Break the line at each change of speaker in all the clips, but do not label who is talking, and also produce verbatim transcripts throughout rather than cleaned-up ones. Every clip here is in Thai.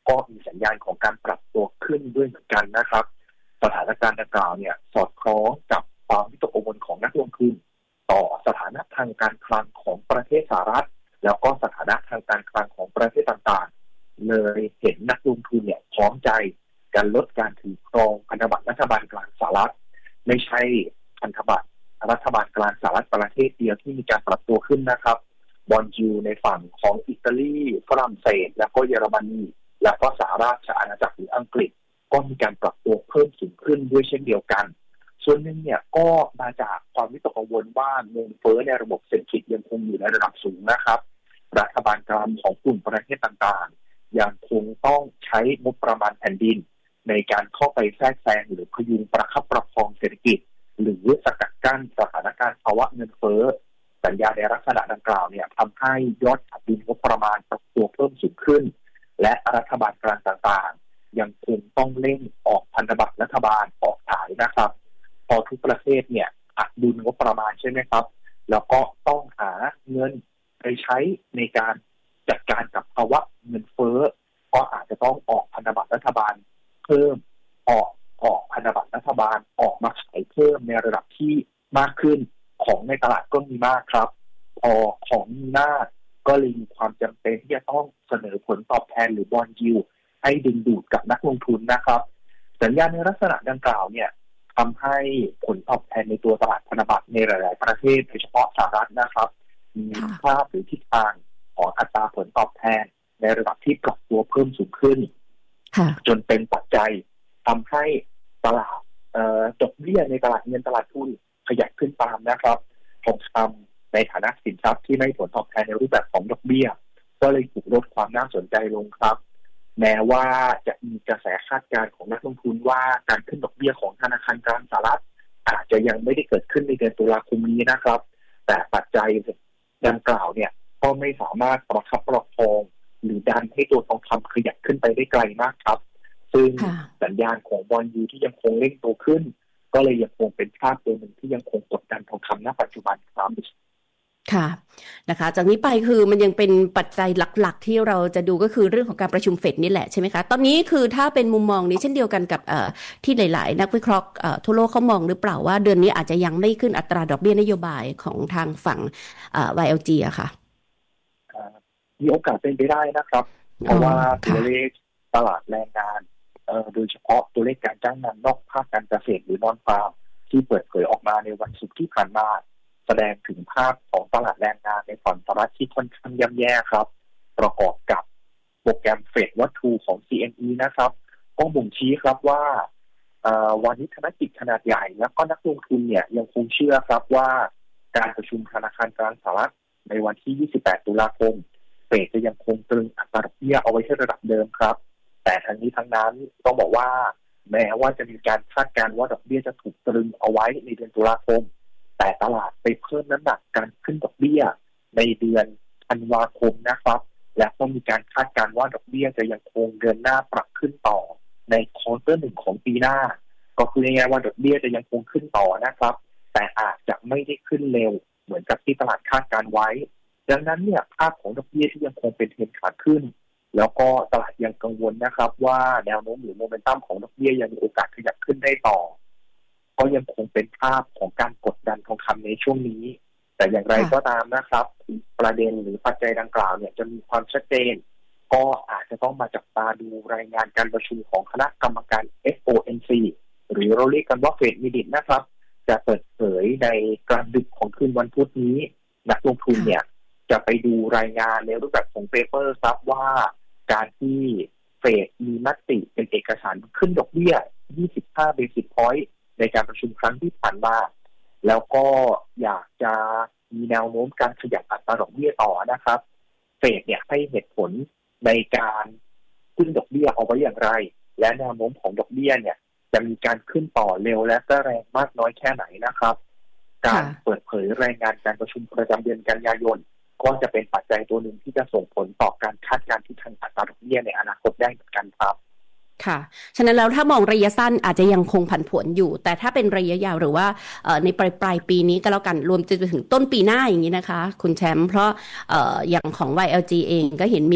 ก็มีสัญญาณของการปรับตัวขึ้นด้วยเหมือนกันนะครับสถานการณ์ดังกล่าวเนี่ยสอดคล้องกับความวิตกกังวลของนักลงทุนต่อสถานะทางการคลังของประเทศสหรัฐแล้วก็สถานะทางการคลังของประเทศต่างๆเลยเห็นนักลงทุนเนี่ยพร้อมใจการลดการถือครองพันธบัตรรัฐบาลกลางสหรัฐไม่ใช่พันธบัตรรัฐบาลกลางสหรัฐประเทศเดียวที่มีการปรับตัวขึ้นนะครับบอนด์ยิลด์ในฝั่งของอิตาลีฝรั่งเศสแล้วก็เยอรมนีแล้วก็สหราชอาณาจักรหรืออังกฤษก็มีการปรับตัวเพิ่มสูงขึ้นด้วยเช่นเดียวกันส่วนหนึ่งเนี่ยก็มาจากความวิตกกังวลว่าเงินเฟ้อในระบบเศรษฐกิจยังคงอยู่ในระดับสูงนะครับรัฐบาลกลางของกลุ่มประเทศต่างๆยังคงต้องใช้งบประมาณแผ่นดินในการเข้าไปแทรกแซงหรือพยุงประคับประคองเศรษฐกิจหรือสกัดกั้นสถานการณ์ภาวะเงินเฟ้อสัญญาในลักษณะดังกล่าวเนี่ยทำให้ยอดขาดดุลงบประมาณปรับตัวเพิ่มสูงขึ้นและรัฐบาลกลางต่างๆยังคงต้องเร่งออกพันธบัตรรัฐบาลออกขายนะครับพอทุกประเทศเนี่ยขาดดุลงบประมาณใช่ไหมครับแล้วก็ต้องหาเงินไปใช้ในการจัดการกับภาวะเงินเฟ้อก็อาจจะต้องออกพันธบัตรรัฐบาลเพิ่มออกออกพันธบัตรรัฐบาลออกมาขายเพิ่มในระดับที่มากขึ้นของในตลาดก็มีมากครับพอของมีมากก็เลยมีความจำเป็นที่จะต้องเสนอผลตอบแทนหรือบอนด์ยิลด์ให้ดึงดูดกับนักลงทุนนะครับสัญญาณในลักษณะดังกล่าวเนี่ยทำให้ผลตอบแทนในตัวตลาดพันธบัตรในหลายๆประเทศโดยเฉพาะสหรัฐนะครับมีภาพหรือทิศทางของอัตราผลตอบแทนในระดับที่ปรับตัวเพิ่มสูงขึ้นจนเป็นปัจจัยทำให้ตลาดดอกเบี้ยในตลาดเงินตลาดทุนขยับขึ้นตามนะครับทองคำในฐานะสินทรัพย์ที่ไม่ผลตอบแทนในรูปแบบของดอกเบี้ยก็เลยถูกลดความน่าสนใจลงครับแม้ว่าจะมีกระแสคาดการณ์ของนักลงทุนว่าการขึ้นดอกเบี้ยของธนาคารกลางสหรัฐอาจจะยังไม่ได้เกิดขึ้นในเดือนตุลาคมนี้นะครับแต่ปัจจัยดังกล่าวเนี่ยก็ไม่สามารถประคับประคองหรือดันให้ตัวทองคำขยับขึ้นไปได้ไกลมากครับซึ่งสัญญาณของบอนด์ยิลด์ที่ยังคงเร่งตัวขึ้นก็เลยยังคงเป็นภาพตัวหนึ่งที่ยังคงกดดันทองคำณปัจจุบันครับ
ค่ะนะคะจากนี้ไปคือมันยังเป็นปัจจัยหลักๆที่เราจะดูก็คือเรื่องของการประชุมเฟดนี่แหละใช่ไหมคะตอนนี้คือถ้าเป็นมุมมองนี้เช่นเดียวกันกับที่หลายๆนักวิเคราะห์ทั่วโลกเขามองหรือเปล่าว่าเดือนนี้อาจจะยังไม่ขึ้นอัตราดอกเบี้ยนโยบายของทางฝั่ง วาย แอล จี อะค่ะ
มีโอกาสเป็นไปได้นะครับเพราะว่าตัวเลขตลาดแรงงานโดยเฉพาะตัวเลขการจ้างงานนอกภาคการเกษตรหรือนอนฟาร์มที่เปิดเผยออกมาในวันศุกร์ที่ผ่านมาแสดงถึงภาพของตลาดแรงงานในฝั่งสหรัฐที่ค่อนข้างย่ำแย่ครับประกอบกับโปรแกรมเฟดวัตถุของ ซี เอ็ม อี นะครับก็บ่งชี้ครับว่าวันนี้ธนกิจขนาดใหญ่แล้วก็นักลงทุนเนี่ยยังคงเชื่อครับว่าการประชุมธนาคารกลางสหรัฐในวันที่ยี่สิบแปดตุลาคมเฟดจะยังคงตรึงอัตราดอกเบี้ยเอาไว้ที่ระดับเดิมครับแต่ทั้งนี้ทั้งนั้นต้องบอกว่าแม้ว่าจะมีการคาดการณ์ว่าดอกเบี้ยจะถูกตรึงเอาไว้ในเดือนตุลาคมแต่ตลาดไปเพิ่มน้ำหนักการขึ้นดอกเบี้ยในเดือนธันวาคมนะครับและต้องมีการคาดการณ์ว่าดอกเบี้ยจะยังคงเดินหน้าปรับขึ้นต่อในควอเตอร์หนึ่งของปีหน้าก็คือง่ายๆว่าดอกเบี้ยจะยังคงขึ้นต่อนะครับแต่อาจจะไม่ได้ขึ้นเร็วเหมือนกับที่ตลาดคาดการณ์ไว้ดังนั้นเนี่ยภาพของดอกเบี้ยที่ยังคงเป็นเทรนขาขึ้นแล้วก็ตลาดยังกังวลนะครับว่าแนวโน้มหรือโมเมนตัมของดอกเบี้ยยังมีโอกาสขยับขึ้นได้ต่อก็ยังคงเป็นภาพของการกดดันทองคำในช่วงนี้แต่อย่างไรก็ตามนะครับประเด็นหรือปัจจัยดังกล่าวเนี่ยจะมีความชัดเจนก็อาจจะต้องมาจับตาดูรายงานการประชุมของคณะกรรมการ เอฟ โอ เอ็น ซี หรือเราเรียกกันว่าเฟดมินิทนะครับจะเปิดเผยในกลางดึกของคืนวันพุธนี้นักลงทุนเนี่ยจะไปดูรายงานในรูปแบบของเปเปอร์ครับว่าการที่เฟดมีมติเป็นเอกสารขึ้นดอกเบี้ยยี่สิบห้า basis point ในการประชุมครั้งที่ผ่านมาแล้วก็อยากจะมีแนวโน้มการขยับอัตราดอกเบี้ยต่อนะครับเฟดเนี่ยให้เหตุผลในการขึ้นดอกเบี้ยเอาไว้อย่างไรและแนวโน้มของดอกเบี้ยเนี่ยจะมีการขึ้นต่อเร็วและก็แรงมากน้อยแค่ไหนนะครับการเปิดเผยรายงานการประชุมประจำเดือนกันยายนก็จะเป็นปัจจัยตัวหนึ่งที่จะส่งผลต่อการคาดการณ์ทิศทางอัตราดอกเบี้ยในอนาคตได้เหมือนกันครับ
ค่ะฉะนั้นแล้วถ้ามองระยะสั้นอาจจะยังคงผันผวนอยู่แต่ถ้าเป็นระยะยาวหรือว่าในปลายปลายปีนี้ก็แล้วกันรวมจนถึงต้นปีหน้าอย่างนี้นะคะคุณแชมป์เพราะอย่างของ วาย แอล จี เองก็เห็นมี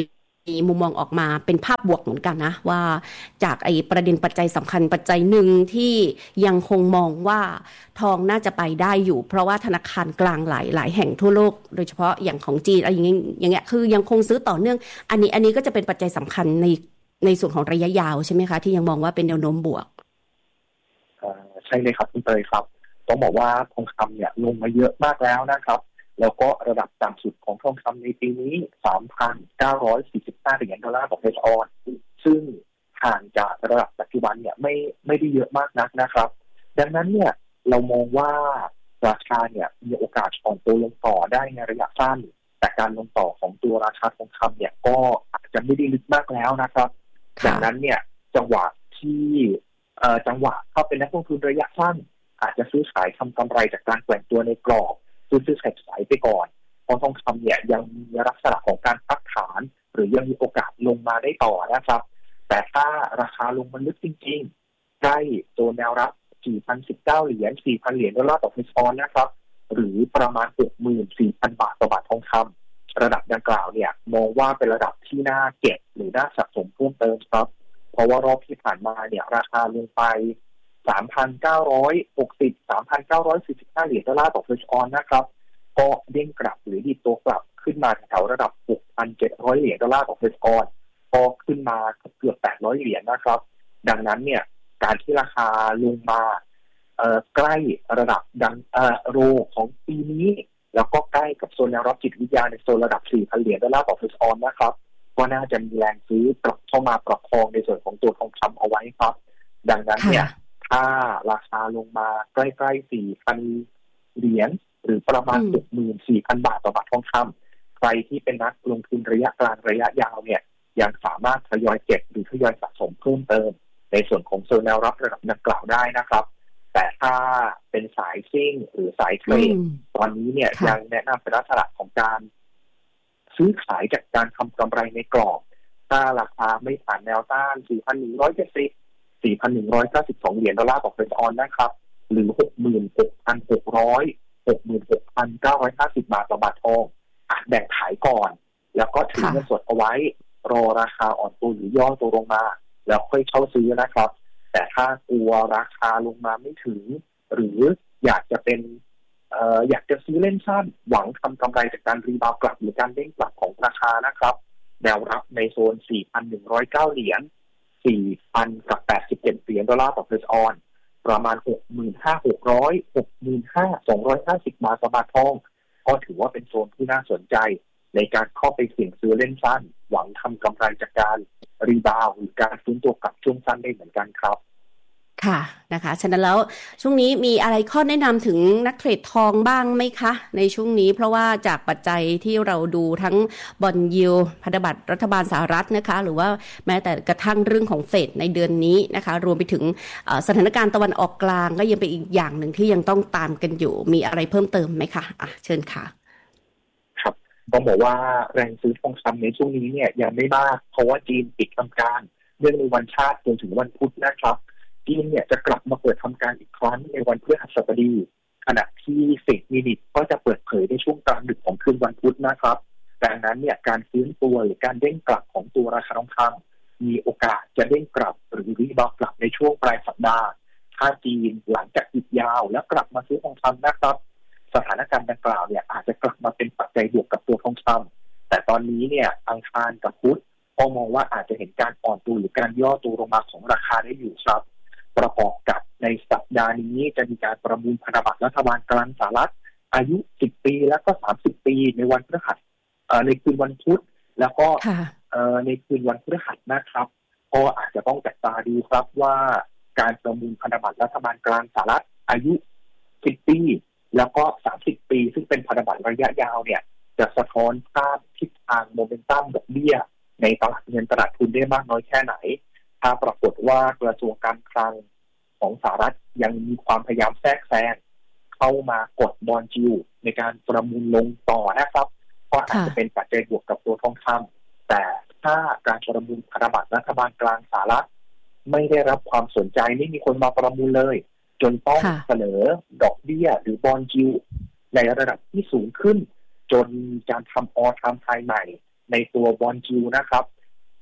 มีมุมมองออกมาเป็นภาพบวกเหมือนกันนะว่าจากไอ้ประเด็นปัจจัยสำคัญปัจจัยหนึ่งที่ยังคงมองว่าทองน่าจะไปได้อยู่เพราะว่าธนาคารกลางหลายหลายแห่งทั่วโลกโดยเฉพาะอย่างของจีนอะไรอย่างเงี้ยอย่างเงี้ยคือยังคงซื้อต่อเนื่องอันนี้อันนี้ก็จะเป็นปัจจัยสำคัญในในส่วนของระยะยาวใช่ไหมคะที่ยังมองว่าเป็นแนวโน้มบวก
ใช่เลยครับคุณเตยครับต้องบอกว่าทองคำเนี่ยลงมาเยอะมากแล้วนะครับแล้วก็ระดับต่ำสุดของทองคำในปีนี้ สามพันเก้าร้อยสี่สิบห้า เหรียญดอลลาร์ต่อเพชรออนซึ่งห่างจากระดับปัจจุบันเนี่ยไม่ไม่ได้เยอะมากนักนะครับดังนั้นเนี่ยเรามองว่าราคาเนี่ยมีโอกาสอ่อนตัวลงต่อได้ในระยะสั้นแต่การลงต่อของตัวราคาทองคำเนี่ยก็อาจจะไม่ได้ลึกมากแล้วนะครับดังนั้นเนี่ยจังหวะที่เอ่อจังหวะเข้าเป็นนักลงทุนระยะสั้นอาจจะซื้อขายทำกำไรจากการแกว่งตัวในกรอบซื้อขายขายไปก่อนเพราะทองคำเนี่ยยังมีลักษณะของการพักฐานหรือยังมีโอกาสลงมาได้ต่อนะครับแต่ถ้าราคาลงมันลึกจริงๆใกล้โซนแนวรับ สี่พันสิบเก้า เหรียญ สี่พัน เหรียญดอลลาร์ต่อเพชรออนนะครับหรือประมาณ หกหมื่นสี่พัน บาทต่อบาททองคำระดับดังกล่าวเนี่ยมองว่าเป็นระดับที่น่าเก็บหรือน่าสะสมเพิ่มเติมครับเพราะว่ารอบที่ผ่านมาเนี่ยราคาลงไป สามพันเก้าร้อยหกสิบ สามพันเก้าร้อยสี่สิบห้า เหรียญดอลลาร์ต่อเพชรออนนะครับก็เด้งกลับหรือดีตัวกลับขึ้นมาแถวระดับ หกพันเจ็ดร้อย เหรียญดอลลาร์ต่อเพชรออนก็ขึ้นมาเกือบแปดร้อยเหรียญนะครับดังนั้นเนี่ยการที่ราคาลงมาเอ่อใกล้ระดับดังเอ่อโรของปีนี้แล้วก็ใกล้กับโซนแนวรับจิตวิทยาในโซนระดับ สี่พัน เหรียญดอลลาร์ต่อเพชรออนนะครับก็น่าจะมีแรงซื้อกลับเข้ามาประคองในส่วนของตัวทองคำเอาไว้ครับดังนั้นเนี่ยถ้าราคาลงมาใกล้ๆ สี่พัน เหรียญหรือประมาณ หกหมื่นสี่พัน บาทต่อบาททองคำใครที่เป็นนักลงทุนระยะกลางระยะยาวเนี่ยยังสามารถทยอยเก็บหรือทยอยสะสมเพิ่มเติมในส่วนของโซนแนวรับระดับดังกล่าวได้นะครับแต่ถ้าเป็นสายซิ่งหรือสายเทรดตอนนี้เนี่ยยังแนะนำเป็นลักษณะของการซื้อขายจากการทำกำไรในกรอบถ้าราคาไม่ผ่านแนวต้าน สี่พันหนึ่งร้อยเจ็ดสิบ สี่พันหนึ่งร้อยเก้าสิบสอง เหรียญดอลลาร์ต่อเพชรออนนะครับหรือ หกหมื่นหกพันหกร้อย หกหมื่นหกพันเก้าร้อยห้าสิบ บาทต่อบาททองอาจแบ่งขายก่อนแล้วก็ถือเงินสดเอาไว้รอราคาอ่อนตัวหรือย่อตัวลงมาแล้วค่อยเข้าซื้อนะครับแต่ถ้ากลัวราคาลงมาไม่ถึงหรืออยากจะเป็นเอ่ออยากจะซื้อเล่นสั้นหวังทำกำไรจากการรีบาวกลับหรือการเด้งกลับของราคานะครับแนวรับในโซน สี่พันหนึ่งร้อยเก้า เหรียญ สี่พันแปดสิบเจ็ด เหรียญดอลลาร์ต่อเพชรออนประมาณ หกหมื่นห้าพันหกร้อย หกหมื่นห้าพันสองร้อยห้าสิบ บาทต่อบาททองก็ถือว่าเป็นโซนที่น่าสนใจในการเข้าไปเสี่ยงซื้อเล่นสั้นหวังทำกำไรจากการรีบาวหรือการฟื้นตัวกลับช่วงสั้นได้เหมือนกันครับ
ค่ะนะคะฉะนั้นแล้วช่วงนี้มีอะไรข้อแนะนำถึงนักเทรดทองบ้างไหมคะในช่วงนี้เพราะว่าจากปัจจัยที่เราดูทั้งบอนด์ยิลด์พันธบัตรรัฐบาลสหรัฐนะคะหรือว่าแม้แต่กระทั่งเรื่องของเฟดในเดือนนี้นะคะรวมไปถึงสถานการณ์ตะวันออกกลางก็ยังเป็นอีกอย่างหนึ่งที่ยังต้องตามกันอยู่มีอะไรเพิ่มเติมไหมคะอ่ะเชิญค่ะ
ครับต้องบอกว่าแรงซื้อทองคำในช่วงนี้เนี่ยยังไม่มากเพราะว่าจีนปิดทำการเรื่องในวันชาติจนถึงวันพุธนะครับจีนเนี่ยจะกลับมาเปิดทำการอีกครั้งในวันพฤหัสบดีขณะที่เฟดมินิทก็จะเปิดเผยในช่วงกลางดึกของคืนวันพุธนะครับดังนั้นเนี่ยการฟื้นตัวหรือการเด้งกลับของตัวราคาทองคำมีโอกาสจะเด้งกลับหรือรีบาวกลับในช่วงปลายสัปดาห์ถ้าจีนหลังจากหยุดยาวแล้วกลับมาซื้อทองคำนะครับสถานการณ์ดังกล่าวเนี่ยอาจจะกลับมาเป็นปัจจัยบวกกับตัวทองคำแต่ตอนนี้เนี่ยอังคารกับพุธก็มองว่าอาจจะเห็นการอ่อนตัวหรือการย่อตัวลงมาของราคาได้อยู่ครับประกอบกับในสัปดาห์นี้จะมีการประมูลพันธบัตรรัฐบาลกลางสหรัฐอายุสิบปีแล้วก็สามสิบปีในวันพฤหัสเอ่อในคืนวันพุธแล้วก็เอ่อในคืนวันพฤหัสนะครับก็อาจจะต้องจับตาดูครับว่าการประมูลพันธบัตรรัฐบาลกลางสหรัฐอายุสิบปีแล้วก็สามสิบปีซึ่งเป็นพันธบัตรระยะยาวเนี่ยจะสะท้อนภาพทิศทางโมเมนตัมดอกเบี้ยในตลาดเงินตลาดทุนได้มากน้อยแค่ไหนถ้าปรากฏว่ากระทรวงการคลังของสหรัฐยังมีความพยายามแทรกแซงเข้ามากดบอนด์ยิลด์ในการประมูลลงต่อนะครับก็อาจจะเป็นปัจจัยบวกกับตัวทองคำแต่ถ้าการประมูลพันธบัตรรัฐบาลกลางสหรัฐไม่ได้รับความสนใจไม่มีคนมาประมูลเลยจนต้องเสนอดอกเบี้ยหรือบอนด์ยิลด์ในระดับที่สูงขึ้นจนการทำออลไทม์ไฮใหม่ในตัวบอนด์ยิลด์นะครับ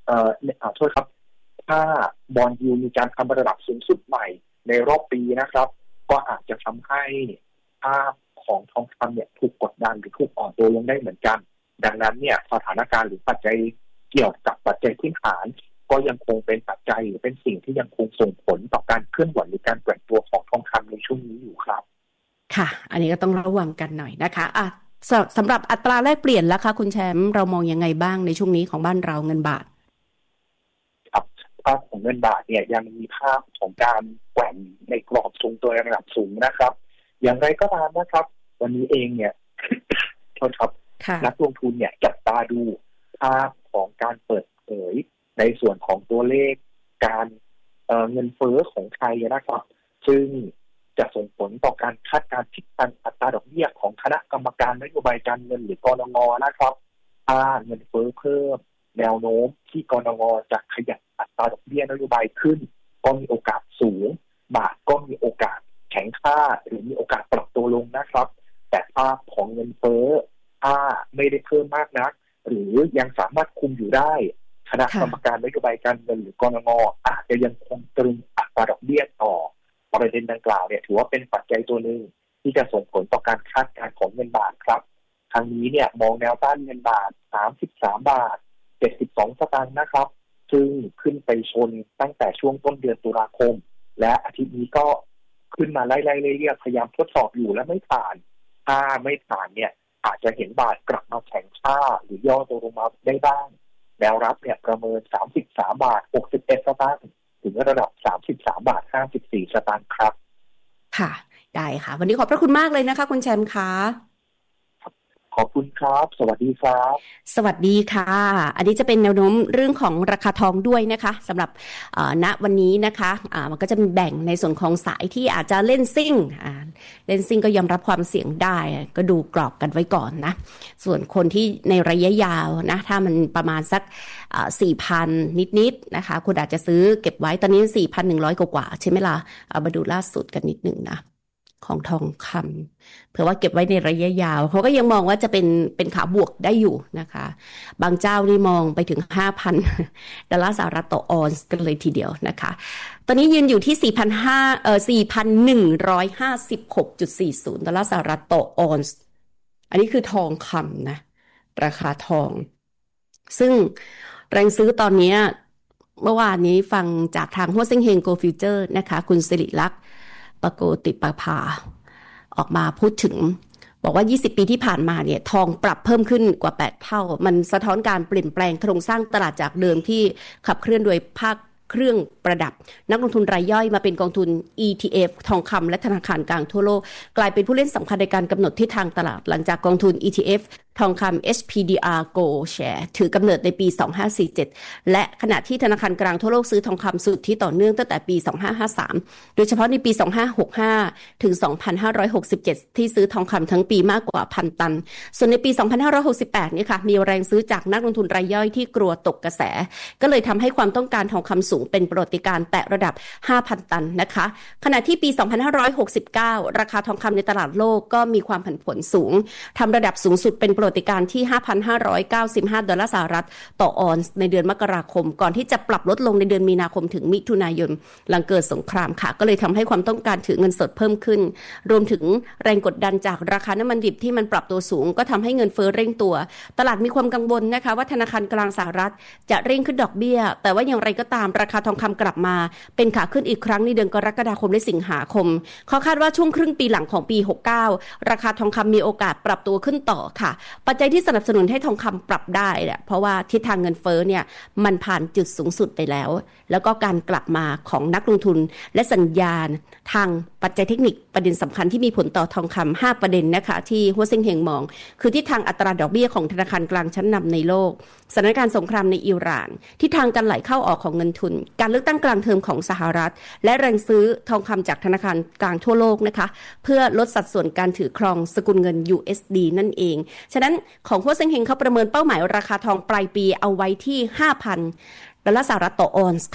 เอ่อขอโทษครับถ้าบอนด์ยิลด์มีการทำระดับสูงสุดใหม่ในรอบปีนะครับก็อาจจะทำให้ภาพของทองคำเนี่ยถูกกดดันหรือถูกอ่อนตัวลงได้เหมือนกันดังนั้นเนี่ยสถานการณ์หรือปัจจัยเกี่ยวกับปัจจัยพื้นฐานก็ยังคงเป็นปัจจัยหรือเป็นสิ่งที่ยังคงส่งผลต่อการเคลื่อนไหวหรือการแกว่งตัวของทองคำในช่วงนี้อยู่ครับ
ค่ะอันนี้ก็ต้องระวังกันหน่อยนะคะอ่ะสสำหรับอัตราแลกเปลี่ยนล่ะคะคุณแชมป์เรามองยังไงบ้างในช่วงนี้ของบ้านเราเงินบาท
ครับภาพของเงินบาทเนี่ยยังมีภาพของการแกว่งในกรอบทรงตัวระดับสูงนะครับอย่างไรก็ตามนะครับวันนี้เองเนี่ย โทษครับนักลงทุนเนี่ยจับตาดูภาพของการเปิดเผยในส่วนของตัวเลขการเอ่อเงินเฟ้อของไทยนะครับซึ่งจะส่งผลต่อการคาดการณ์ทิศทางอัตราดอกเบี้ยของคณะกรรมการนโยบายการเงินหรือกนง.นะครับถ้าเงินเฟ้อเพิ่มแนวโน้มที่กนง.จะขยับอัตราดอกเบี้ยนโยบายขึ้นก็มีโอกาสสูงบาทก็มีโอกาสแข็งค่าหรือมีโอกาสปรับตัวลงนะครับแต่ภาพของเงินเฟ้อถ้าไม่ได้เพิ่มมากนักหรือยังสามารถคุมอยู่ได้คณะกรรมการนโยบายการเงินหรือกนง.อาจจะยังคงตรึงอัตราดอกเบี้ยต่อประเด็นดังกล่าวเนี่ยถือว่าเป็นปัจจัยตัวหนึ่งที่จะส่งผลต่อการคาดการณ์ของเงินบาทครับทางนี้เนี่ยมองแนวต้านเงินบาทสามสิบสามบาทเจ็ดสิบสองสตางค์นะครับซึ่งขึ้นไปชนตั้งแต่ช่วงต้นเดือนตุลาคมและอาทิตย์นี้ก็ขึ้นมาไล่ๆเรียกพยายามทดสอบอยู่และไม่ผ่านถ้าไม่ผ่านเนี่ยอาจจะเห็นบาทกลับมาแข็งค่าหรือย่อตัวลงมาได้บ้างแนวรับเนี่ยประเมินสามสิบสามบาทหกสิบเอ็ดสตางค์ถึงระดับสามสิบสามบาทห้าสิบสี่สตางค์ครับ
ค่ะได้ค่ะวันนี้ขอบพระคุณมากเลยนะคะคุณแชมป์ค่ะ
ขอบคุณครับสวัสดีครับ
สวัสดีค่ะอันนี้จะเป็นแนวโน้มเรื่องของราคาทองด้วยนะคะสำหรับณวันนี้นะคะะมันก็จะมีแบ่งในส่วนของสายที่อาจจะเล่นซิ่งเล่นซิ่งก็ยอมรับความเสี่ยงได้ก็ดูกรอบกันไว้ก่อนนะส่วนคนที่ในระยะยาวนะถ้ามันประมาณสัก สี่พัน นิดๆนะคะคุณอาจจะซื้อเก็บไว้ตอนนี้ สี่พันหนึ่งร้อย กว่าๆใช่ไหมล่ะเอามาดูล่าสุดกันนิดนึงนะของทองคำเผื่อว่าเก็บไว้ในระยะยาวเขาก็ยังมองว่าจะเป็นเป็นขาบวกได้อยู่นะคะบางเจ้านี่มองไปถึง ห้าพัน ดอลลาร์สหรัฐต่อออนซ์กันเลยทีเดียวนะคะตอนนี้ยืนอยู่ที่ สี่พันห้าร้อย เอ่อ สี่พันหนึ่งร้อยห้าสิบหกจุดสี่ศูนย์ ดอลลาร์สหรัฐต่อออนซ์อันนี้คือทองคำนะราคาทองซึ่งแรงซื้อตอนนี้เมื่อวานนี้ฟังจากทางหัวเซ็งเฮงโกลด์ฟิวเจอร์นะคะคุณสิริลักษณ์ปโกติปภาออกมาพูดถึงบอกว่ายี่สิบปีที่ผ่านมาเนี่ยทองปรับเพิ่มขึ้นกว่าแปดเท่ามันสะท้อนการเปลี่ยนแปลงโครงสร้างตลาดจากเดิมที่ขับเคลื่อนโดยภาคเครื่องประดับนักลงทุนรายย่อยมาเป็นกองทุน อี ที เอฟ ทองคำและธนาคารกลางทั่วโลกกลายเป็นผู้เล่นสำคัญในการกำหนดทิศทางตลาดหลังจากกองทุน อี ที เอฟ ทองคำ เอช พี ดี อาร์ Gold Share ถือกำเนิดในปี สองพันห้าร้อยสี่สิบเจ็ดและขณะที่ธนาคารกลางทั่วโลกซื้อทองคำสุทธิต่อเนื่องตั้งแต่ปี สองพันห้าร้อยห้าสิบสาม โดยเฉพาะในปี สองพันห้าร้อยหกสิบห้า ถึง สองพันห้าร้อยหกสิบเจ็ด ที่ซื้อทองคำทั้งปีมากกว่า หนึ่งพัน ตันส่วนในปี สองพันห้าร้อยหกสิบแปด นี่ค่ะมีแรงซื้อจากนักลงทุนรายย่อยที่กลัวตกกระแสก็เลยทำให้ความต้องการทองคำสูงเป็นประวัติการณ์แตะระดับ ห้าพัน ตันนะคะขณะที่ปี สองพันห้าร้อยหกสิบเก้า ราคาทองคำในตลาดโลกก็มีความผันผวนสูงทำระดับสูงสุดเป็นประวัติการณ์ที่ ห้าพันห้าร้อยเก้าสิบห้า ดอลลาร์สหรัฐต่อออนซ์ในเดือนมกราคมก่อนที่จะปรับลดลงในเดือนมีนาคมถึงมิถุนายนหลังเกิดสงครามค่ะก็เลยทำให้ความต้องการถือเงินสดเพิ่มขึ้นรวมถึงแรงกดดันจากราคาน้ำมันดิบที่มันปรับตัวสูงก็ทำให้เงินเฟ้อเร่งตัวตลาดมีความกังวลนะคะว่าธนาคารกลางสหรัฐจะเร่งขึ้นดอกเบี้ยแต่ว่าอย่างไรก็ตามราคาทองคำกลับมาเป็นขาขึ้นอีกครั้งในเดือนกรกฎาคมและสิงหาคมเขาคาดว่าช่วงครึ่งปีหลังของปีหกสิบเก้าราคาทองคำมีโอกาสปรับตัวขึ้นต่อค่ะปัจจัยที่สนับสนุนให้ทองคำปรับได้เนี่ยเพราะว่าทิศทางเงินเฟ้อเนี่ยมันผ่านจุดสูงสุดไปแล้วแล้วก็การกลับมาของนักลงทุนและสัญญาณทางปัจจัยเทคนิคประเด็นสำคัญที่มีผลต่อทองคำห้าประเด็นนะคะที่หัวเซ็งเฮงมองคือทิศทางอัตราดอกเบี้ยของธนาคารกลางชั้นนำในโลกสถานการณ์สงครามในอิหร่านทิศทางการไหลเข้าออกของเงินทุนการเลือกตั้งกลางเทอมของสหรัฐและแรงซื้อทองคำจากธนาคารกลางทั่วโลกนะคะเพื่อลดสัดส่วนการถือครองสกุลเงิน ยู เอส ดี นั่นเองฉะนั้นของหัวเซ็งเฮงเขาประเมินเป้าหมายราคาทองปลายปีเอาไว้ที่ ห้าพัน ดอลลาร์สหรัฐต่อออนซ์ค่ะ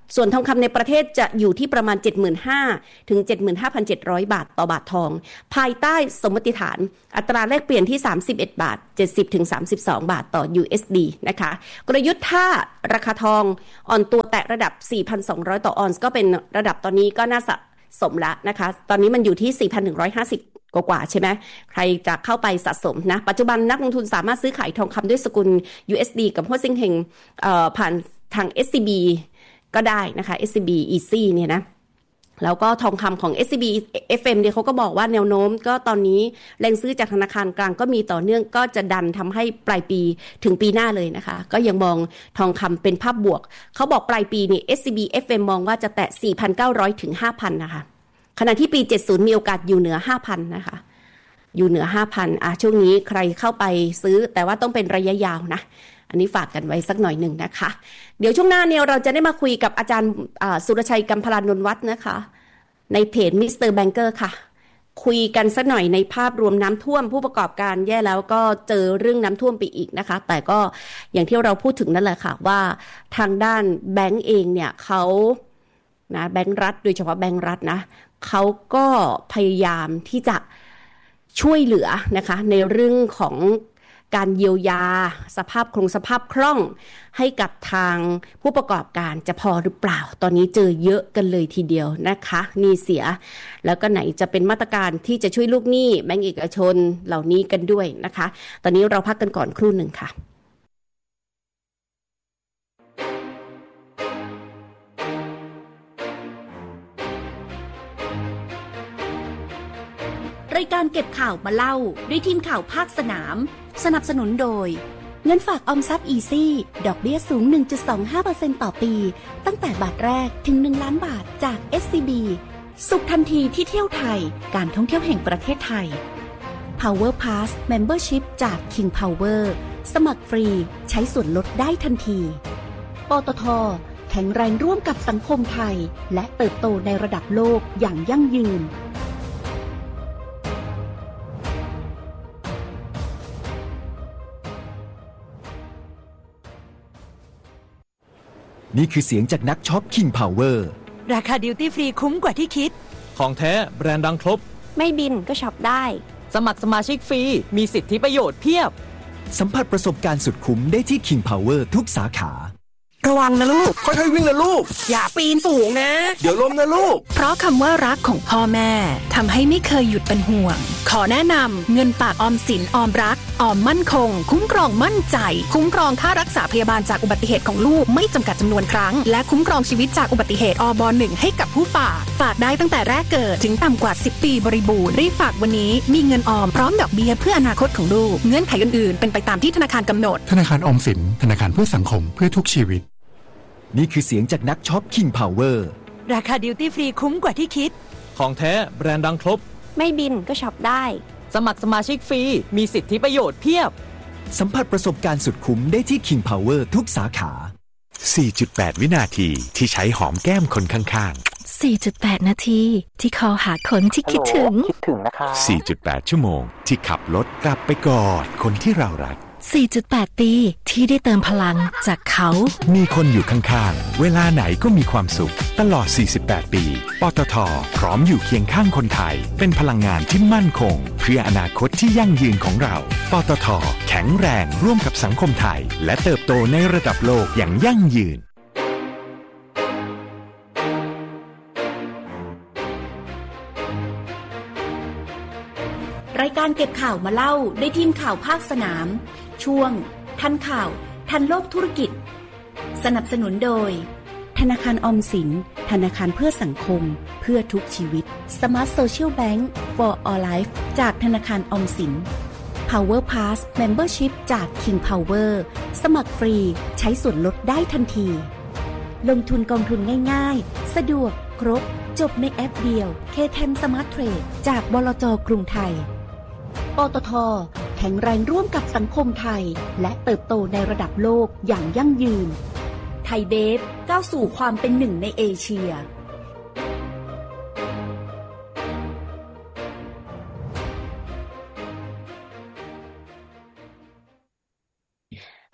ส่วนทองคำในประเทศจะอยู่ที่ประมาณ เจ็ดหมื่นห้าพัน ถึง เจ็ดหมื่นห้าพันเจ็ดร้อย บาทต่อบาททองภายใต้สมมติฐานอัตราแลกเปลี่ยนที่สามสิบเอ็ดบาทเจ็ดสิบถึงสามสิบสองบาทต่อ ยู เอส ดี นะคะกลยุทธ์ถ้าราคาทองอ่อนตัวแตะระดับ สี่พันสองร้อย ต่อออนซ์ก็เป็นระดับตอนนี้ก็น่าสะสมแล้วนะคะตอนนี้มันอยู่ที่ สี่พันหนึ่งร้อยห้าสิบ กว่าๆใช่ไหมใครจะเข้าไปสะสมนะปัจจุบันนักลงทุนสามารถซื้อขายทองคำด้วยสกุล ยู เอส ดี กับหัวเซ็งเฮงเอ่อผ่านทาง เอส ซี บี ก็ได้นะคะ เอส ซี บี Easy เนี่ยนะแล้วก็ทองคำของ เอส ซี บี เอฟ เอ็ม เนี่ยเขาก็บอกว่าแนวโน้มก็ตอนนี้แรงซื้อจากธนาคารกลางก็มีต่อเนื่องก็จะดันทำให้ปลายปีถึงปีหน้าเลยนะคะก็ยังมองทองคำเป็นภาพบวกเขาบอกปลายปีนี่ เอส ซี บี เอฟ เอ็ม มองว่าจะแตะ สี่พันเก้าร้อย ถึง ห้าพัน นะคะขณะที่ปีเจ็ดสิบมีโอกาสอยู่เหนือ ห้าพัน นะคะอยู่เหนือ ห้าพัน อ่ะช่วงนี้ใครเข้าไปซื้อแต่ว่าต้องเป็นระยะยาวนะอันนี้ฝากกันไว้สักหน่อยหนึ่งนะคะเดี๋ยวช่วงหน้าเนี่ยเราจะได้มาคุยกับอาจารย์สุรชัยกัมพลานนท์วัฒน์นะคะในเพจมิสเตอร์แบงเกอร์ค่ะคุยกันสักหน่อยในภาพรวมน้ำท่วมผู้ประกอบการแย่แล้วก็เจอเรื่องน้ำท่วมไปอีกนะคะแต่ก็อย่างที่เราพูดถึงนั่นแหละค่ะว่าทางด้านแบงก์เองเนี่ยเขานะแบงก์รัฐโดยเฉพาะแบงก์รัฐนะเขาก็พยายามที่จะช่วยเหลือนะคะในเรื่องของการเยียวยาสภาพคงสภาพคล่องให้กับทางผู้ประกอบการจะพอหรือเปล่าตอนนี้เจอเยอะกันเลยทีเดียวนะคะหนี้เสียแล้วก็ไหนจะเป็นมาตรการที่จะช่วยลูกหนี้แบงก์เอกชนเหล่านี้กันด้วยนะคะตอนนี้เราพักกันก่อนครู่หนึ่งค่ะ
รายการเก็บข่าวมาเล่าด้วยทีมข่าวภาคสนามสนับสนุนโดยเงินฝากออมทรัพย์อีซี่ดอกเบี้ยสูง หนึ่งจุดสองห้าเปอร์เซ็นต์ ต่อปีตั้งแต่บาทแรกถึงหนึ่งล้านบาทจาก เอส ซี บี สุขทันทีที่เที่ยวไทยการท่องเที่ยวแห่งประเทศไทย Power Pass Membership จาก King Power สมัครฟรีใช้ส่วนลดได้ทันทีปตท.แข็งแรงร่วมกับสังคมไทยและเติบโตในระดับโลกอย่างยั่งยืน
นี่คือเสียงจากนักช็อป King Power
ราคาดิวตี้ฟรีคุ้มกว่าที่คิด
ของแท้แบรนด์ดังครบ
ไม่บินก็ช็อปได้
สมัครสมาชิกฟรีมีสิทธิประโยชน์เพียบ
สัมผัสประสบการณ์สุดคุ้มได้ที่ King Power ทุกสาขา
ระวังนะลูกค่อยๆวิ่งนะลูก
อย่าปีนสูงนะ
เดี๋ยวล้มนะลูก
เพราะคำว่ารักของพ่อแม่ทำให้ไม่เคยหยุดเป็นห่วงขอแนะนำเงินฝากออมสินออมรักออมมั่นคงคุ้มครองมั่นใจคุ้มครองค่ารักษาพยาบาลจากอุบัติเหตุของลูกไม่จำกัดจำนวนครั้งและคุ้มครองชีวิตจากอุบัติเหตุอบหนึ่งให้กับผู้ฝากฝากได้ตั้งแต่แรกเกิดถึงต่ำกว่าสิบปีบริบูรณ์รีบฝากวันนี้มีเงินออมพร้อมดอกเบี้ยเพื่ออนาคตของลูกเงื่อนไขอื่นๆเป็นไปตามที่ธนาคารกำหนด
ธนาคารออมสินธนาคารเพื่อสังคมเพื่อทุกชีวิต
นี่คือเสียงจากนักช็อป King Power
ราคาดิวตี้ฟรีคุ้มกว่าที่คิด
ของแท้แบรนด์ดังครบ
ไม่บินก็ช็อปได้
สมัครสมาชิกฟรีมีสิทธิประโยชน์เพียบ
สัมผัสประสบการณ์สุดคุ้มได้ที่ King Power ทุกสาขา
สี่จุดแปด วินาทีที่ใช้หอมแก้มคนข้าง
ๆ สี่จุดแปด นาทีที่คอหาคนที่คิดถึง
คิดถึงนะคะ
สี่จุดแปด ชั่วโมงที่ขับรถกลับไปกอดคนที่เรารัก
สี่จุดแปด ปีที่ได้เติมพลังจากเขา
มีคนอยู่ข้างๆเวลาไหนก็มีความสุขตลอดสี่สิบแปดปีปตท.พร้อมอยู่เคียงข้างคนไทยเป็นพลังงานที่มั่นคงเพื่ออนาคตที่ยั่งยืนของเราปตท.แข็งแรงร่วมกับสังคมไทยและเติบโตในระดับโลกอย่างยั่งยืน
รายการเก็บข่าวมาเล่าด้วยทีมข่าวภาคสนามช่วงทันข่าวทันโลกธุรกิจสนับสนุนโดยธนาคารออมสินธนาคารเพื่อสังคมเพื่อทุกชีวิต Smart Social Bank for All Life จากธนาคารออมสิน Power Pass Membership จาก King Power สมัครฟรีใช้ส่วนลดได้ทันทีลงทุนกองทุนง่ายๆสะดวกครบจบในแอปเดียว เค ที อี เอ็ม Smart Trade จากบลจ.กรุงไทยปตท.แข็งแรงร่วมกับสังคมไทยและเติบโตในระดับโลกอย่างยั่งยืนไทยเบฟก้าวสู่ความเป็นหนึ่งในเอเชีย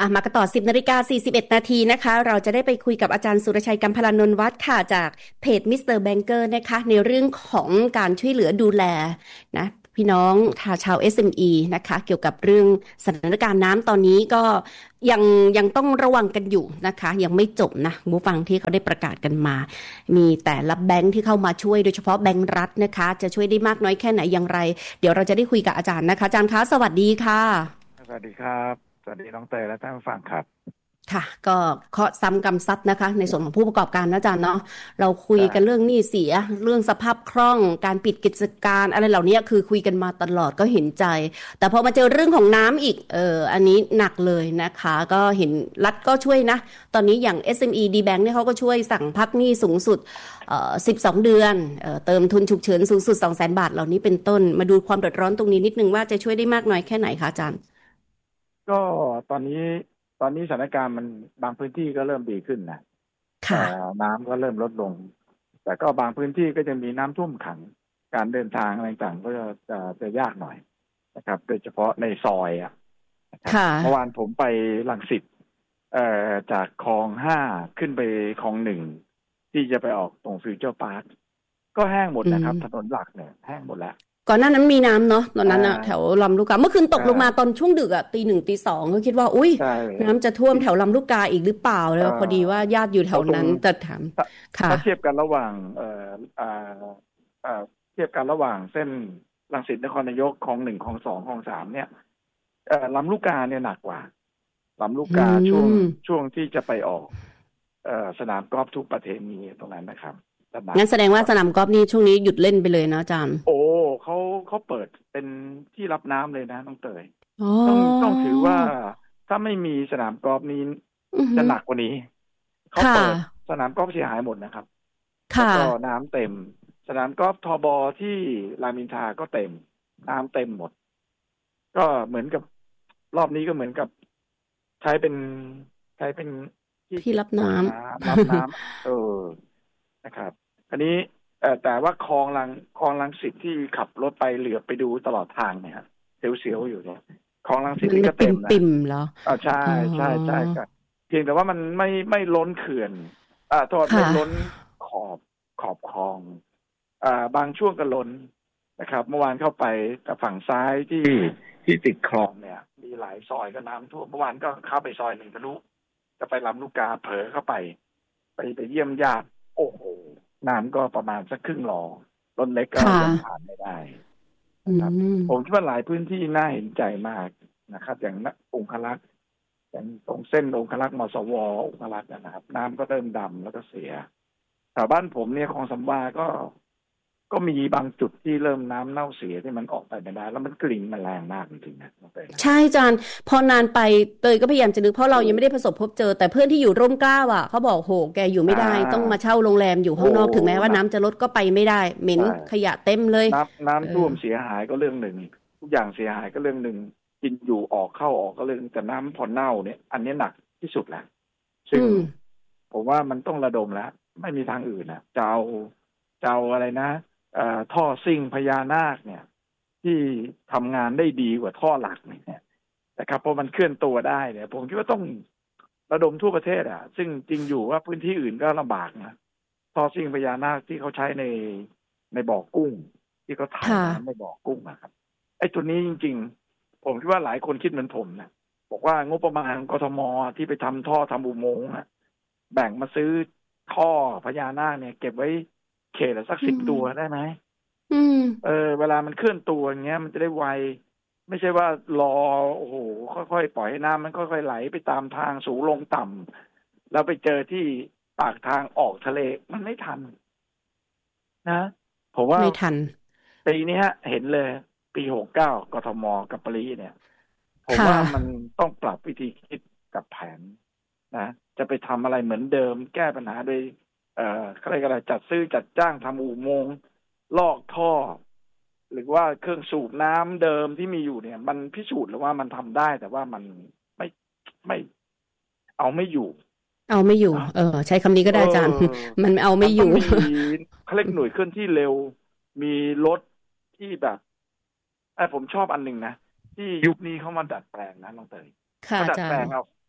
อ่ะมากันต่อ สิบนาฬิกาสี่สิบเอ็ดนาทีนะคะเราจะได้ไปคุยกับอาจารย์สุรชัยกัมพลานนท์วัฒน์ค่ะจากเพจมิสเตอร์แบงเกอร์นะคะในเรื่องของการช่วยเหลือดูแลนะพี่น้องชาว เอส เอ็ม อี นะคะเกี่ยวกับเรื่องสถานการณ์น้ำตอนนี้ก็ยังยังต้องระวังกันอยู่นะคะยังไม่จบนะผู้ฟังที่เขาได้ประกาศกันมามีแต่ละแบงค์ที่เข้ามาช่วยโดยเฉพาะแบงค์รัฐนะคะจะช่วยได้มากน้อยแค่ไหนอย่างไรเดี๋ยวเราจะได้คุยกับอาจารย์นะคะอาจารย์คะสวัสดีค่ะ
สวัสดีครับสวัสดีน้องเตยและท่านผู้ฟังครับ
ค่ะก็เคาะซ้ำกำซัดนะคะในส่วนของผู้ประกอบการนะอาจารย์เนาะเราคุยกันเรื่องหนี้เสียเรื่องสภาพคล่องการปิดกิจการอะไรเหล่านี้คือคุยกันมาตลอดก็เห็นใจแต่พอมาเจอเรื่องของน้ำอีกเอออันนี้หนักเลยนะคะก็เห็นรัฐก็ช่วยนะตอนนี้อย่าง เอส เอ็ม อี D-Bank เนี่ยเขาก็ช่วยสั่งพักหนี้สูงสุดเอ่อสิบสองเดือนเอ่อเติมทุนฉุกเฉินสูงสุด สองแสน บาทเหล่านี้เป็นต้นมาดูความเดือดร้อนตรงนี้นิดนึงว่าจะช่วยได้มากน้อยแค่ไหนคะอาจารย์
ก็ตอนนี้ตอนนี้สถานการณ์มันบางพื้นที่ก็เริ่มดีขึ้นนะ
ค่ะ
น้ำก็เริ่มลดลงแต่ก็บางพื้นที่ก็จะมีน้ำท่วมขังการเดินทางอะไรต่างๆก็จะจะจะยากหน่อยนะครับโดยเฉพาะในซอยอ่ะเมื่อวานผมไปรังสิตเอ่อจากคลองห้าขึ้นไปคลองหนึ่งที่จะไปออกตรงฟิวเจอร์พาร์คก็แห้งหมดนะครับถนนหลักเนี่ยแห้งหมดแล้ว
ก่อนหน้านั้นมีน้ำเนาะตอนนั้นอะแถวลำลูกกาเมื่อคืนตกลงมาตอนช่วงดึกอะตีหนึ่งตีสองก็คิดว่าอุ้ยน้ำจะท่วมแถวลำลูกกาอีกหรือเปล่าแล้วพอดีว่าญาติอยู่แถวนั้นแต่ถาม
ค่ะถ้าเทียบกันระหว่างเอ่ออ่าอ่าเทียบกันระหว่างเส้นรังสิตนครนายกคลองหนึ่งคลองสองคลองสามเนี่ยเอ่อลำลูกกาเนี่ยหนักกว่าลำลูกกาช่วงช่วงที่จะไปออกเอ่อสนามกอล์ฟทุกประเทศมีตรงนั้นนะครับ
งั้นแสดงว่าสนามกอล์ฟนี่ช่วงนี้หยุดเล่นไปเลยนะอาจารย์
โอ้เขาเขาเปิดเป็นที่รับน้ำเลยนะน้องเตยต้องต้องถือว่าถ้าไม่มีสนามกอล์ฟนี้จะหนักกว่านี้เขาเปิดสนามกอล์ฟเสียหายหมดนะครับก็น้ำเต็มสนามกอล์ฟทบที่รามอินทราก็เต็มน้ำเต็มหมดก็เหมือนกับรอบนี้ก็เหมือนกับใช้เป็นใช้เป็น
ที่รับน้ำ
รับน้ำเออนะครับอันนี้แต่ว่าคลองลังคลองลังสิตที่ขับรถไปเหลือไปดูตลอดทางเนี่ยเสียวๆอยู่เนี่ยคลองลังสิตนี่ก็เต็มนะ
ปิ่มเหรอ
อ่าใช่ใช่ใช่ครับเพียงแต่ว่ามันไม่ไม่ล้นเขื่อนอ่าโทษไม่ล้นขอบขอบคลองอ่าบางช่วงก็ล้นนะครับเมื่อวานเข้าไปแต่ฝั่งซ้ายที่ที่ติดคลองเนี่ยมีหลายซอยก็น้ำท่วมเมื่อวานก็เข้าไปซอยหนึ่งทะลุจะไปลำลูกกาเผลอเข้าไปไปไปเยี่ยมญาติโอ้โหน้ำก็ประมาณสักครึ่งหลอรถเล็กก็ยังผ่านไม่ได้นะครับผมคิดว่าหลายพื้นที่น่าเห็นใจมากนะครับอย่างองคลักษ์อย่างตรงเส้นองคลักษ์มสวองคลักษ์นะครับน้ำก็เริ่มดำแล้วก็เสียแถวบ้านผมเนี่ยคลองสำวาก็ก็มีบางจุดที่เริ่มน้ำเน่าเสียที่มันออกไปไม่ได้แล้วมันกลิ่นมันแรงมากจริงๆนะ
ใช่อาจารย์พอนานไปเตยก็พยายามจะนึกเพราะเรายังไม่ได้ประสบพบเจอแต่เพื่อนที่อยู่ร่มเกล้าอ่ะเขาบอกโหแกอยู่ไม่ได้ต้องมาเช่าโรงแรมอยู่ข้างนอกถึงแม้ว่าน้ำจะลดก็ไปไม่ได้เหม็นขยะเต็มเลย
น้ำน้ำท่วมเสียหายก็เรื่องหนึ่งทุกอย่างเสียหายก็เรื่องหนึ่งกินอยู่ออกเข้าออกก็เรื่องแต่น้ำพอเน่าเนี่ยอันนี้หนักที่สุดแหละซึ่งผมว่ามันต้องระดมแล้วไม่มีทางอื่นนะจะเอาจะเอาอะไรนะท่อซิ่งพญานาคเนี่ยที่ทำงานได้ดีกว่าท่อหลักเนี่ยนะครับเพราะมันเคลื่อนตัวได้เนี่ยผมคิดว่าต้องระดมทั่วประเทศอ่ะซึ่งจริงอยู่ว่าพื้นที่อื่นก็ลำบากนะท่อซิ่งพญานาคที่เขาใช้ในในบ่อกุ้งที่เขาถ่ายน้ำในบ่อกุ้งนะครับไอ้ตัวนี้จริงๆผมคิดว่าหลายคนคิดเหมือนผมนะบอกว่างบประมาณกทมที่ไปทำท่อทำอุโมงค์อ่ะแบ่งมาซื้อท่อพญานาคเนี่ยเก็บไว้เขตละสักสิบตัวได้ไหมเออเวลามันเคลื่อนตัวอย่างเงี้ยมันจะได้ไวไม่ใช่ว่ารอโอ้โหค่อยๆปล่อยให้น้ำมันค่อยๆไหลไปตามทางสูงลงต่ำแล้วไปเจอที่ปากทางออกทะเลมันไม่ทันนะผมว่า
ไม่ทัน
ปีนี้ฮะเห็นเลยปีหกเก้ากทมกับปรีเนี่ยผมว่ามันต้องปรับวิธีคิดกับแผนนะจะไปทำอะไรเหมือนเดิมแก้ปัญหาโดยเอ่ออะไรก็ได้จัดซื้อจัดจ้างทำอุโมงค์ลอกท่อหรือว่าเครื่องสูบน้ำเดิมที่มีอยู่เนี่ยมันพิสูจน์แล้วว่ามันทำได้แต่ว่ามันไม่ไม่เอาไม่อยู่
เอาไม่อยู่เออใช้คำนี้ก็ได้อาจารย์มันเอาไม่อยู่
เขาเรียกหน่วยเคลื่อนที่เร็วมีรถที่แบบไอ้ผมชอบอันหนึ่งนะที่ยุคนี้เขามาดัดแปลงนะน้องเตยเขาดัดแปลงเอา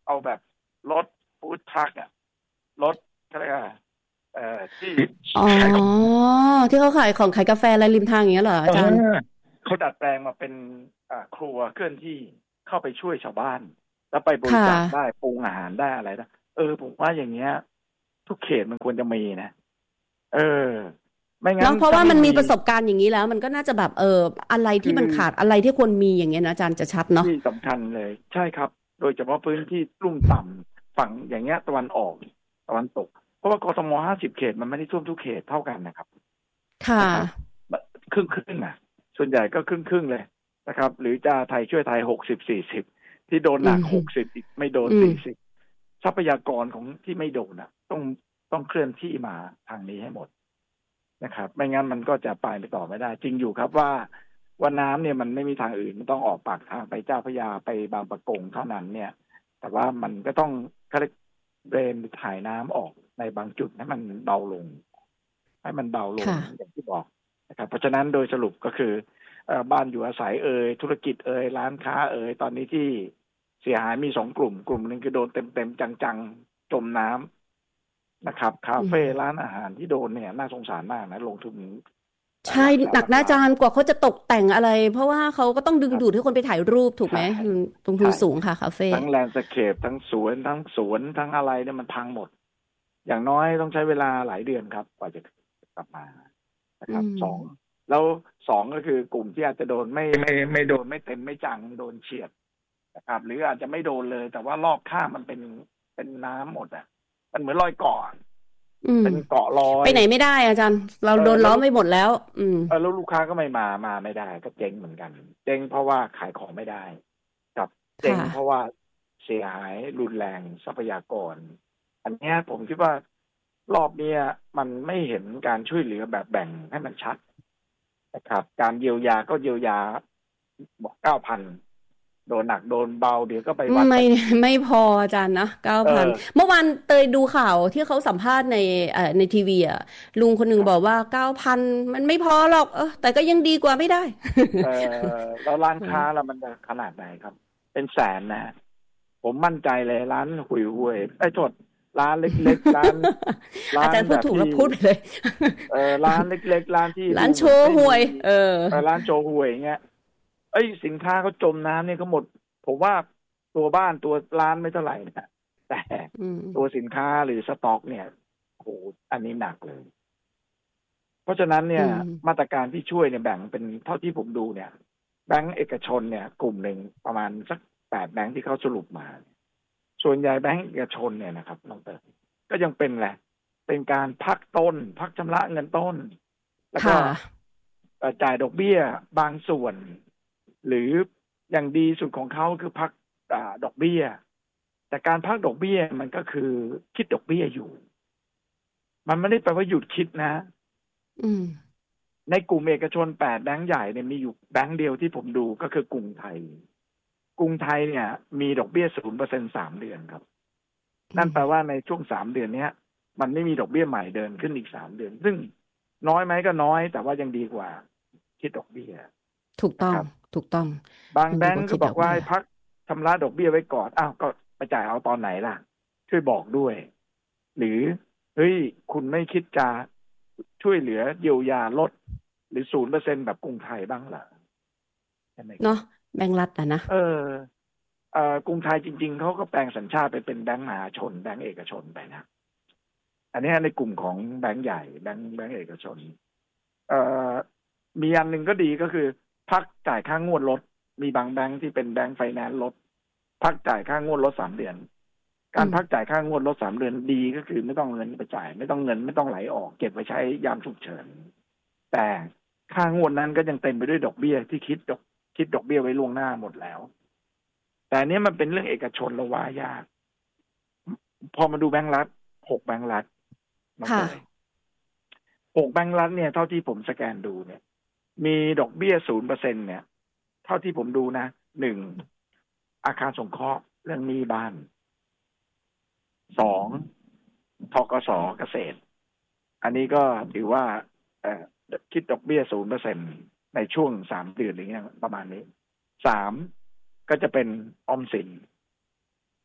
เอาแบบรถฟู้ดทรัคอะรถอะไรอะเอ่อที่
อ๋อที่เขาขายของขายกาแฟอะไรริมทางอย่างเงี้ยเหรออาจารย์
เขาดัดแปลงมาเป็นอ่าครัวเคลื่อนที่เข้าไปช่วยชาวบ้านแล้วไปบริจาคได้ปรุงอาหารได้อะไรนะเออผมว่าอย่างเงี้ยทุกเขตมันควรจะมีนะเออไม่งั้น
เพราะว่ามันมีประสบการณ์อย่างนี้แล้วมันก็น่าจะแบบเอออะไรที่มันขาดอะไรที่ควรมีอย่างเงี้ยนะอาจารย์จะชัดเนาะ
ที่สำคัญเลยใช่ครับโดยเฉพาะพื้นที่ลุ่มต่ำฝั่งอย่างเงี้ยตะวันออกตะวันตกเพราะว่ากทมห้าสิบเขตมันไม่ได้ท่วมทุกเขตเท่ากันนะครับ
ค่ะ
ครึ่งครึ่งอ่ะส่วนใหญ่ก็ครึ่งครึ่งเลยนะครับหรือจะไทยช่วยไทยหกสิบสี่สิบที่โดนหนักหกสิบไม่โดนสี่สิบทรัพยากรของที่ไม่โดนอ่ะต้องต้องเคลื่อนที่มาทางนี้ให้หมดนะครับไม่งั้นมันก็จะไปไปต่อไม่ได้จริงอยู่ครับว่าว่าน้ำเนี่ยมันไม่มีทางอื่นมันต้องออกปากทางไปเจ้าพระยาไปบางปะกงเท่านั้นเนี่ยแต่ว่ามันก็ต้องเขาเรียกเดรนถ่ายน้ำออกในบางจุดให้มันเบาลงให้มันเบาลงอย่างที่บอกนะครับเพราะฉะนั้นโดยสรุปก็คือบ้านอยู่อาศัยเอ่ยธุรกิจเอ่ยร้านค้าเอ่ยตอนนี้ที่เสียหายมีสองกลุ่มกลุ่มหนึ่งคือโดนเต็มๆจังๆจมน้ำนะครับคาเฟ่ร้านอาหารที่โดนเนี่ยน่าสงสารมากนะลงทุน
ใช่หนักนะอาจารย์กว่าเขาจะตกแต่งอะไรเพราะว่าเขาก็ต้องดึงดูดให้คนไปถ่ายรูปถูกไหมลงทุนสูงค่ะคาเฟ่
ทั้งแลนด์สเคปทั้งสวนทั้งสวนทั้งอะไรเนี่ยมันพังหมดอย่างน้อยต้องใช้เวลาหลายเดือนครับกว่าจะกลับมานะครับสองแล้วสองก็คือกลุ่มที่อาจจะโดนไม่ไม่ไม่โดนไม่เต็มไม่จังโดนเฉียดนะครับหรืออาจจะไม่โดนเลยแต่ว่ารอบข้างมันเป็นเป็นน้ำหมดอ่ะมันเหมือนรอยเกาะเป็นเกาะลอย
ไปไหนไม่ได้อาจารย์เราโดนล้อมไปหมดแล้วอืม
เออแล้วลูกค้าก็ไม่มามาไม่ได้ก็เจ๊งเหมือนกันเจ๊งเพราะว่าขายของไม่ได้กับเจ๊งเพราะว่าเสียหายรุนแรงทรัพยากรอันนี้ผมคิดว่ารอบนี้มันไม่เห็นการช่วยเหลือแบบแบ่งให้มันชัดนะครับการเยียวยาก็เยียวยาบอกเก้าพันโดนหนักโดนเบาเดี๋ยวก็ไปวัด
ไม่ไม่พออาจารย์นะเก้าพันเมื่อวานเตยดูข่าวที่เขาสัมภาษณ์ในเอ่อในทีวีอ่ะลุงคนหนึ่งบอกว่าเก้าพันมันไม่พอหรอกเออแต่ก็ยังดีกว่าไม่ได้
เออแล้วร้านค้าแล้วมันจะขนาดไหนครับเป็นแสนนะผมมั่นใจเลยร้านหุยหุยไอ้โทษร้านเล็กๆร้าน
ร้านอาจารย์พูดถูกแล้วพูดเลย
เออร้านเล็กๆร้านที่
ร้านโชว์หวยเออ
ร้านโชว์หวยเงี้ยเอ้ยสินค้าเขาจมน้ำเนี่ยก็หมดผมว่าตัวบ้านตัวร้านไม่เท่าไหร่นะแต่ตัวสินค้าหรือสต็อกเนี่ยโอ้โหอันนี้หนักเลยเพราะฉะนั้นเนี่ยมาตรการที่ช่วยเนี่ยแบ่งเป็นเท่าที่ผมดูเนี่ยแบงก์เอกชนเนี่ยกลุ่มหนึ่งประมาณสักแปดแบงก์ที่เขาสรุปมาส่วนใหญ่แบงก์เอกชนเนี่ยนะครับน้องเต๋อก็ยังเป็นแหละเป็นการพักต้นพักชำระเงินต้นแล้วก็จ่ายดอกเบี้ยบางส่วนหรืออย่างดีสุดของเขาคือพักอดอกเบี้ยแต่การพักดอกเบี้ยมันก็คือคิดดอกเบี้ยอยู่มันไม่ได้แปลว่าหยุดคิดนะในกลุ่มเอกชนแปดแบงก์ใหญ่เนี่ยมีอยู่แบงก์เดียวที่ผมดูก็คือกรุงไทยกรุงไทยเนี่ยมีดอกเบี้ย ศูนย์เปอร์เซ็นต์ สามเดือนครับนั่นแปลว่าในช่วงสามเดือนนี้มันไม่มีดอกเบี้ยใหม่เดินขึ้นอีกสามเดือนซึ่งน้อยไหมก็น้อยแต่ว่ายังดีกว่าคิดดอกเบี้ย
ถูกต้องถูกต้อง
บางแบงก์ก็บอกว่าให้พักชำระดอกเบี้ยไว้ก่อนอ้าวก็ไปจ่ายเอาตอนไหนล่ะช่วยบอกด้วยหรือเฮ้ยคุณไม่คิดจะช่วยเหลือเยียวยาลดหรือ ศูนย์เปอร์เซ็นต์ แบบกรุงไทยบ้างล่ะ
ใช่ไหมเนาะแบงก์รัฐอ่ะนะ
เออเอ่อกรุงไทยจริงๆเขาก็แปลงสัญชาติไปเป็นแบงก์มหาชนแบงก์เอกชนไปนะอันนี้ในกลุ่มของแบงก์ใหญ่แบงก์แบงก์เอกชนเอ่อมีอันหนึ่งก็ดีก็คือพักจ่ายค่างวดรถมีบางแบงค์ที่เป็นแบงค์ไฟแนนซ์ลดพักจ่ายค่างวดรถสามเดือนการพักจ่ายค่างวดรถสามเดือนดีก็คือไม่ต้องเงินไปจ่ายไม่ต้องเงินไม่ต้องไหลออกเก็บไว้ใช้ยามฉุกเฉินแต่ค่างวดนั้นก็ยังเต็มไปด้วยดอกเบี้ยที่คิดดอกคิดดอกเบี้ยไว้ล่วงหน้าหมดแล้วแต่เนี้ยมันเป็นเรื่องเอกชนละว่ายากพอมาดูแบงค์รัฐหกแบงค์รัฐ
ค่ะ
หกแบงค์รัฐเนี่ยเท่าที่ผมสแกนดูเนี่ยมีดอกเบี้ย ศูนย์เปอร์เซ็นต์ เนี่ยเท่าที่ผมดูนะหนึ่งอาคารสงเคราะห์เรื่องหนี้บ้านสองธกส.เกษตรอันนี้ก็ถือว่าเอ่อคิดดอกเบี้ย ศูนย์เปอร์เซ็นต์ ในช่วงสามเดือนอย่างเงี้ยประมาณนี้สามก็จะเป็นออมสิน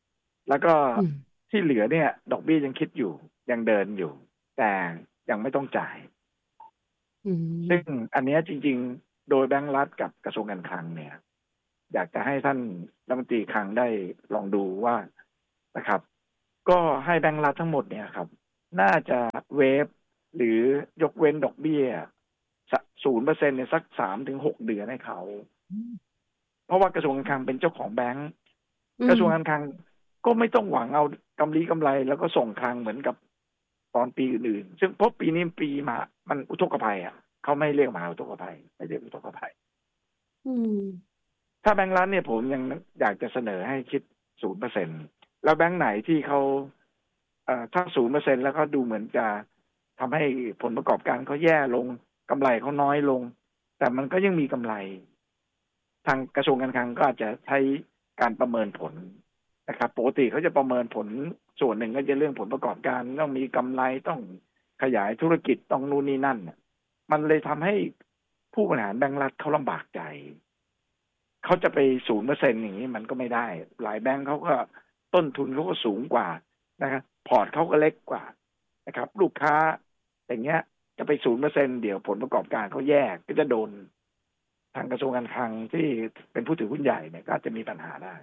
แล้วก็ที่เหลือเนี่ย ดอกเบี้ยยังคิดอยู่ยังเดินอยู่แต่ยังไม่ต้องจ่ายซึ่งอันนี้จริงๆโดยแบงก์รัฐกับกระทรวงการคลังเนี่ยอยากจะให้ท่านรัฐมนตรีคลังได้ลองดูว่านะครับก็ให้แบงก์รัฐทั้งหมดเนี่ยครับน่าจะเวฟหรือยกเว้นดอกเบี้ยศูนย์เปอร์เซ็นต์เนี่ยสักสามถึงหกเดือนให้เขาเพราะว่ากระทรวงการคลังเป็นเจ้าของแบงก์กระทรวงการคลังก็ไม่ต้องหวังเอากำไรกำไรแล้วก็ส่งคลังเหมือนกับตอนปีอื่นๆซึ่งเพราะปีนี้ปีมามันอุทกภัยอ่ะเขาไม่เรียกมหาอุทกภัยไม่เรียกอุทกภัยถ้าแบงก์รัฐเนี่ยผมยังอยากจะเสนอให้คิดศูนย์เปอร์เซ็นต์แล้วแบงก์ไหนที่เขาเอ่อถ้าศูนย์เปอร์เซ็นต์แล้วก็ดูเหมือนจะทำให้ผลประกอบการเขาแย่ลงกำไรเขาน้อยลงแต่มันก็ยังมีกำไรทางกระทรวงการคลังก็อาจจะใช้การประเมินผลนะครับปกติเขาจะประเมินผลส่วนหนึ่งก็จะเรื่องผลประกอบการต้องมีกำไรต้องขยายธุรกิจต้องนู่นนี่นั่นมันเลยทำให้ผู้บริหารแบงก์รัฐเขาลำบากใจเขาจะไปศูนย์เปอร์เซ็นต์อย่างนี้มันก็ไม่ได้หลายแบงก์เขาก็ต้นทุนเขาก็สูงกว่านะครับพอร์ตเขาก็เล็กกว่านะครับลูกค้าอย่างเงี้ยจะไปศูนย์เปอร์เซ็นต์เดี๋ยวผลประกอบการเขาแย่ก็จะโดนทางกระทรวงการคลังที่เป็นผู้ถือหุ้นใหญ่เนี่ยก็จะมีปัญหาได้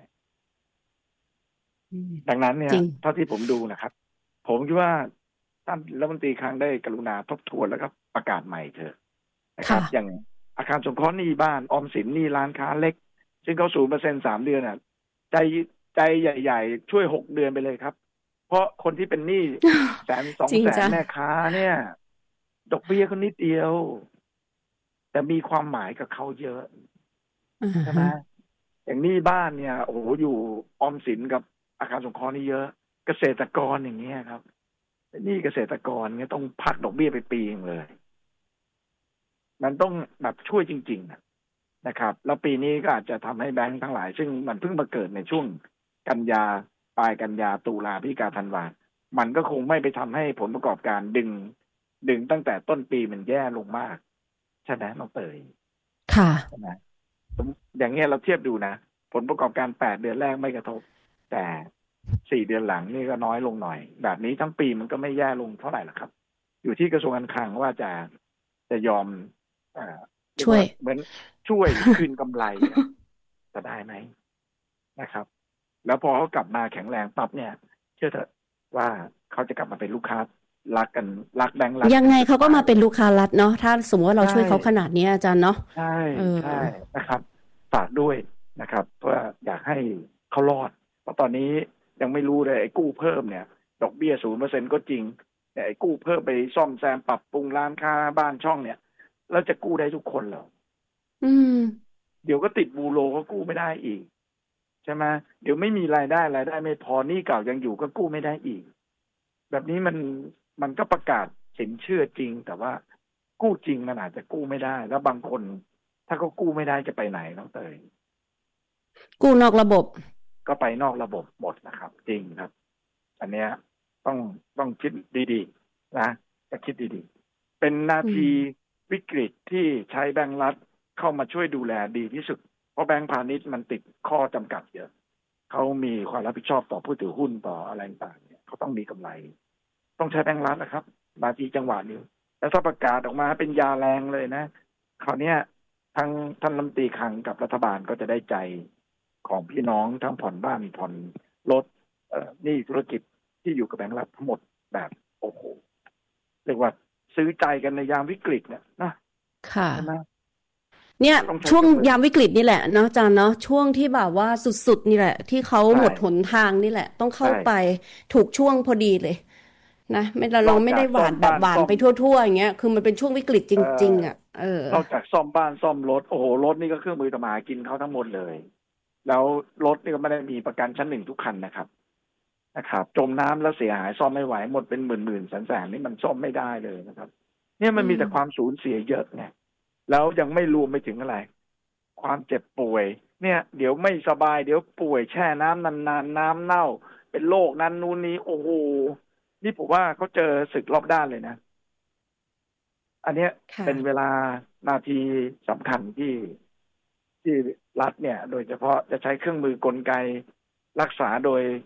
ดังนั้นเนี่ยเท่าที่ผมดูนะครับผมคิดว่าท่านรัฐมนตรีคลังได้กรุณาทบทวนแล้วก็ประกาศใหม่เถอะนะครับอย่างอาคารสงเคราะห์หนี้บ้านออมสินหนี้ร้านค้าเล็กซึ่งเขาศูนย์เปอร์เซ็นต์สามเดือนอ่ะใจใจใหญ่ๆช่วยหกเดือนไปเลยครับเพราะคนที่เป็นหนี้แสนสองแสนแม่ค้าเนี่ยดอกเบี้ยเขานิดเดียวแต่มีความหมายกับเขาเยอะใช่ไหมอย่างหนี้บ้านเนี่ยโอ้โหอยู่ออมสินกับอาคารสงเคราะห์นี่เยอะเกษตรกรอย่างเงี้ยครับนี่เกษตรกรเนี่ยต้องพักดอกเบี้ยไปปีนึงเลยมันต้องแบบช่วยจริงๆนะครับแล้วปีนี้ก็อาจจะทำให้แบงค์ทั้งหลายซึ่งมันเพิ่งมาเกิดในช่วงกันยาปลายกันยาตุลาพฤศจิกาธันวามันก็คงไม่ไปทำให้ผลประกอบการดึงดึงตั้งแต่ต้นปีมันแย่ลงมากใช่ไหมน้องเตย
ค่ะ
ใช่ไหมอย่างเงี้ยเราเทียบดูนะผลประกอบการแปดเดือนแรกไม่กระทบแต่สี่เดือนหลังนี่ก็น้อยลงหน่อยแบบนี้ทั้งปีมันก็ไม่แย่ลงเท่าไหร่หรอกครับอยู่ที่กระทรวงการคลังว่าจะจะยอมอ่า
ช่วย
เหมือนช่วยคืนกำไรจะได้ไหมนะครับแล้วพอเขากลับมาแข็งแรงปั๊บเนี่ยเชื่อเถอะว่าเขาจะกลับมาเป็นลูกค้ารักกันรักแบงค์รัก
ยังไงเขาก็มาเป็นลูกค้ารัฐเนาะถ้าสมมติว่าเราช่วยเขาขนาดนี้อาจารย์เนาะ
ใช่ใช่นะครับฝากด้วยนะครับเพื่ออยากให้เขารอดเพราะตอนนี้ยังไม่รู้เลยไอ้กู้เพิ่มเนี่ยดอกเบี้ยศูนย์เปอร์เซ็นต์ก็จริงแต่ไอ้กู้เพิ่มไปซ่อมแซมปรับปรุงร้านค้าบ้านช่องเนี่ยแล้วจะกู้ได้ทุกคนเหรอ
อืม
เดี๋ยวก็ติดบูโรก็กู้ไม่ได้อีกใช่ไหมเดี๋ยวไม่มีรายได้รายได้ไม่พอหนี้เก่ายังอยู่ก็กู้ไม่ได้อีกแบบนี้มันมันก็ประกาศสินเชื่อจริงแต่ว่ากู้จริงมันอาจจะกู้ไม่ได้แล้วบางคนถ้าเขากู้ไม่ได้จะไปไหนน้องเตย
กู้นอกระบบ
ก็ไปนอกระบบหมดนะครับจริงครับอันเนี้ยต้องต้องคิดดีๆนะจะคิดดีๆเป็นนาทีวิกฤตที่ใช้แบงก์รัฐเข้ามาช่วยดูแลดีที่สุดเพราะแบงก์พาณิชย์มันติดข้อจำกัดเยอะเขามีความรับผิดชอบต่อผู้ถือหุ้นต่ออะไรต่างเนี่ยเขาต้องมีกำไรต้องใช้แบงก์รัฐนะครับนาทีจังหวะนี้แล้วถ้าประกาศออกมาเป็นยาแรงเลยนะคราวนี้ทางท่านรัฐมนตรีคลังกับรัฐบาลก็จะได้ใจของพี่น้องทั้งผ่อนบ้านผ่อนรถเอ่อนี่ธุรกิจที่อยู่กับแบงก์รัฐทั้งหมดแบบโอ้โหเรียกว่าซื้อใจกันในยามวิกฤตเนี่ยนะ
ค่ะเนี่ยช่วงยามวิกฤตนี่แหละเนาะอาจารย์เนาะช่วงที่แบบว่าสุดๆนี่แหละที่เขาหมดหนทางนี่แหละต้องเข้าไปถูกช่วงพอดีเลยนะไม่เราเราไม่ได้หวานแบบหวานไปทั่วๆอย่างเงี้ยคือมันเป็นช่วงวิกฤตจริงๆอ่ะเออน
อกจากซ่อมบ้านซ่อมรถโอ้โหรถนี่ก็เครื่องมือทำมาหากินเขาทั้งหมดเลยแล้วรถนี่ก็ไม่ได้มีประกันชั้นหนึ่งทุกคันนะครับนะครับจมน้ำแล้วเสียหายซ่อมไม่ไหวหมดเป็นหมื่นๆแสนๆนี่มันซ่อมไม่ได้เลยนะครับเนี่ยมันมีแต่ความสูญเสียเยอะไงแล้วยังไม่รวมไปถึงอะไรความเจ็บป่วยเนี่ยเดี๋ยวไม่สบายเดี๋ยวป่วยแช่น้ำนานๆน้ำเน่าเป็นโรคนั้นนู้นนี้โอ้โหนี่ผมว่าเขาเจอศึกรอบด้านเลยนะอันเนี้ยเป็นเวลานาทีสำคัญที่ที่รัฐเนี่ยโดยเฉพาะจะใช้เครื่องมือกลไกรักษาโดย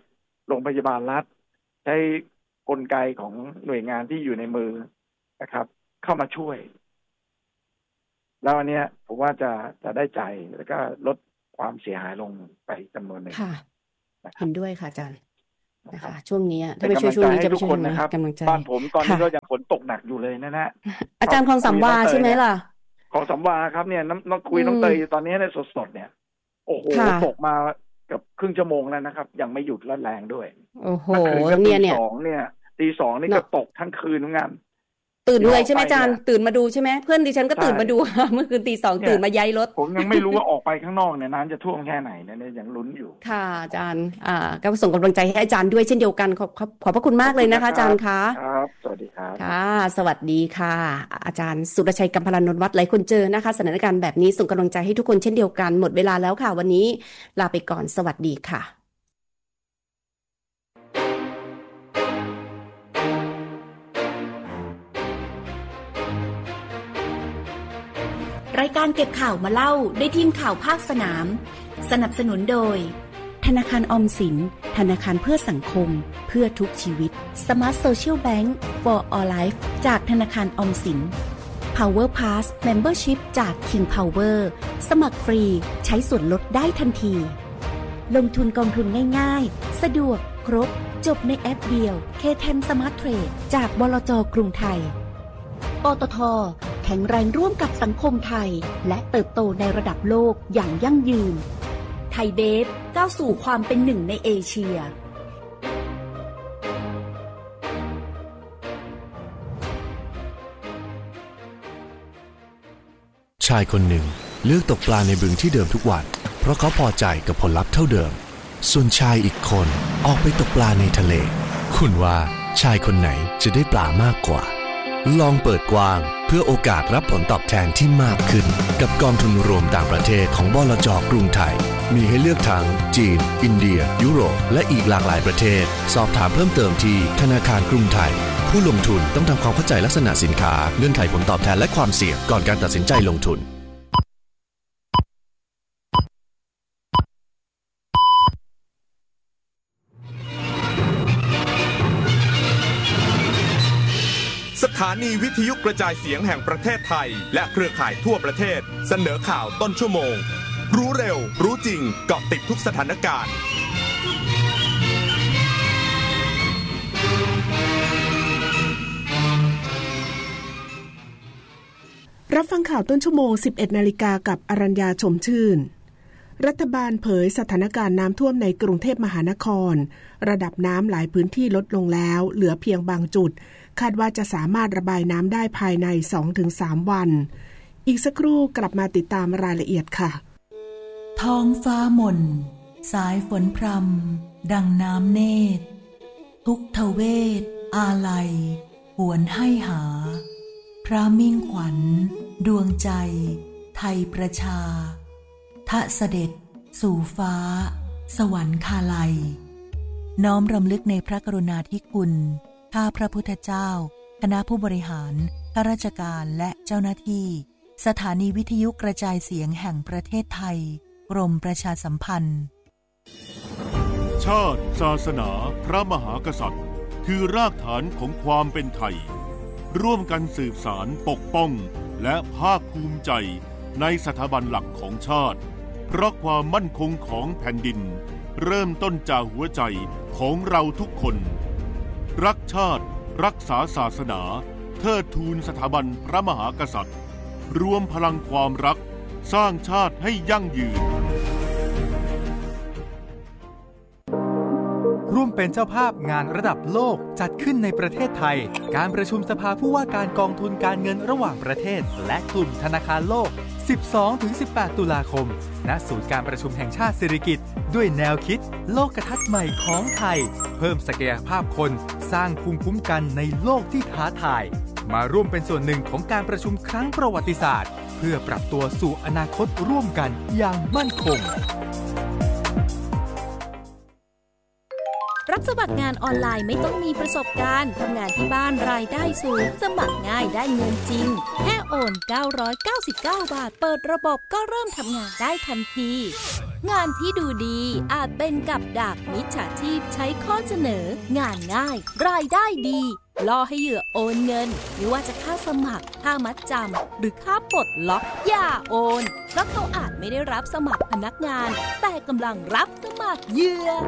โรงพยาบาลรัฐใช้กลไกของหน่วยงานที่อยู่ในมือนะครับเข้ามาช่วยแล้วอันเนี้ยผมว่าจะจะได้ใจแล้วก็ลดความเสียหายลงไปจำนวนหนึ่ง
ค่ะเห็นด้วยค่ะอาจารย์นะคะช่วงนี้ถ้าไปช่วยช่วงนี้จะไปช่วยคนนะครับกำลังใจ
บ้านผมตอนนี้ก็ยังฝนตกหนักอยู่เลยนะฮะ
อาจารย์คลองสามวาใช่ไหมล่ะ
คลองสามวาครับเนี่ยน้ำน้องคุยน้องเตยตอนนี้เนี่ยสดๆเนี่ยโอ้โหตกมากับครึ่งชั่วโมงแล้วนะครับยังไม่หยุดและแรงด้วย
โอ้โห
เนี่ยเนี่ยสองเนี่ยตีสองนี่ก็ตกทั้งคืนเหมือนกัน
ตื่นเลยใช่ไหมอาจารย์ตื่นมาดูใช่ไหมเพื่อนดิฉันก็ตื่นมาดูเมื่อคืนตีสองตื่นมาย้ายรถ
ผมยังไม่รู้ว่าออกไปข้างนอกเนี่ยน้ำจะท่วมแค่ไหนเนี่ยยังลุ้นอยู่
ค่ะอาจารย์อ่าก็ส่งกำลังใจให้อาจารย์ด้วยเช่นเดียวกันขอบขอบพระคุณมากเลยนะคะอาจารย์คะ
ครับสวัสดีครับ
ค่ะสวัสดีค่ะอาจารย์สุรชัยกัมพลานนท์วัดหลายคนเจอนะคะสถานการณ์แบบนี้ส่งกำลังใจให้ทุกคนเช่นเดียวกันหมดเวลาแล้วค่ะวันนี้ลาไปก่อนสวัสดีค่ะ
รายการเก็บข่าวมาเล่าได้ทีมข่าวภาคสนามสนับสนุนโดยธนาคารออมสินธนาคารเพื่อสังคมเพื่อทุกชีวิต Smart Social Bank for All Life จากธนาคารออมสิน Power Pass Membership จาก King Power สมัครฟรีใช้ส่วนลดได้ทันทีลงทุนกองทุนง่ายๆสะดวกครบจบในแอปเดียว เค เท็น Smart Trade จากบลจ.กรุงไทยปตท.แข็งแรงร่วมกับสังคมไทยและเติบโตในระดับโลกอย่างยั่งยืนไทยเบฟก้าวสู่ความเป็นหนึ่งในเอเชีย
ชายคนหนึ่งเลือกตกปลาในบึงที่เดิมทุกวันเพราะเขาพอใจกับผลลัพธ์เท่าเดิมส่วนชายอีกคนออกไปตกปลาในทะเลคุณว่าชายคนไหนจะได้ปลามากกว่าลองเปิดกว้างเพื่อโอกาสรับผลตอบแทนที่มากขึ้นกับกองทุนรวมต่างประเทศของบลจ.กรุงไทยมีให้เลือกทั้งจีนอินเดียยุโรปและอีกหลากหลายประเทศสอบถามเพิ่มเติมที่ธนาคารกรุงไทยผู้ลงทุนต้องทำความเข้าใจลักษณะสินค้าเงื่อนไขผลตอบแทนและความเสี่ยงก่อนการตัดสินใจลงทุน
สถานีวิทยุกระจายเสียงแห่งประเทศไทยและเครือข่ายทั่วประเทศเสนอข่าวต้นชั่วโมงรู้เร็วรู้จริงเกาะติดทุกสถานการณ์
รับฟังข่าวต้นชั่วโมง สิบเอ็ดนาฬิกากับอรัญญาชมชื่นรัฐบาลเผยสถานการณ์น้ำท่วมในกรุงเทพมหานครระดับน้ำหลายพื้นที่ลดลงแล้วเหลือเพียงบางจุดคาดว่าจะสามารถระบายน้ำได้ภายใน สองถึงสาม วันอีกสักครู่กลับมาติดตามรายละเอียดค่ะ
ท้องฟ้าหม่นสายฝนพรำดังน้ำเนตรทุกทเวทอาลัยหวนให้หาพระมิ่งขวัญดวงใจไทยประชาทะเสด็จสู่ฟ้าสวรรคาลัยน้อมรำลึกในพระกรุณาธิคุณข้าพระพุทธเจ้าคณะผู้บริหารข้าราชการและเจ้าหน้าที่สถานีวิทยุกระจายเสียงแห่งประเทศไทยกรมประชาสัมพันธ์
ชาติศาสนาพระมหากษัตริย์คือรากฐานของความเป็นไทยร่วมกันสืบสานปกป้องและภาคภูมิใจในสถาบันหลักของชาติเพราะความมั่นคงของแผ่นดินเริ่มต้นจากหัวใจของเราทุกคนรักชาติรักษาศาสนาเทิดทูนสถาบันพระมหากษัตริย์รวมพลังความรักสร้างชาติให้ยั่งยืน
ร่วมเป็นเจ้าภาพงานระดับโลกจัดขึ้นในประเทศไทยการประชุมสภาผู้ว่าการกองทุนการเงินระหว่างประเทศและกลุ่มธนาคารโลก สิบสองถึงสิบแปด ตุลาคมณศูนย์การประชุมแห่งชาติสิริกิติ์ด้วยแนวคิดโลกทัศน์ใหม่ของไทยเพิ่มศักยภาพคนสร้างภูมิคุ้มกันในโลกที่ท้าทายมาร่วมเป็นส่วนหนึ่งของการประชุมครั้งประวัติศาสตร์เพื่อปรับตัวสู่อนาคตร่วมกันอย่างมั่นคง
รับสมัครงานออนไลน์ไม่ต้องมีประสบการณ์ทำงานที่บ้านรายได้สูงสมัครง่ายได้เงินจริงแค่โอนเก้าร้อยเก้าสิบเก้าบาทเปิดระบบก็เริ่มทำงานได้ทันทีงานที่ดูดีอาจเป็นกับดักมิจฉาชีพใช้ข้อเสนองานง่ายรายได้ดีล่อให้เหยื่อโอนเงินไม่ว่าจะค่าสมัครค่ามัดจำหรือค่าปลดล็อกอย่าโอนเพราะเขาอาจไม่ได้รับสมัครพนักงานแต่กำลังรับสมัครเหยื่อ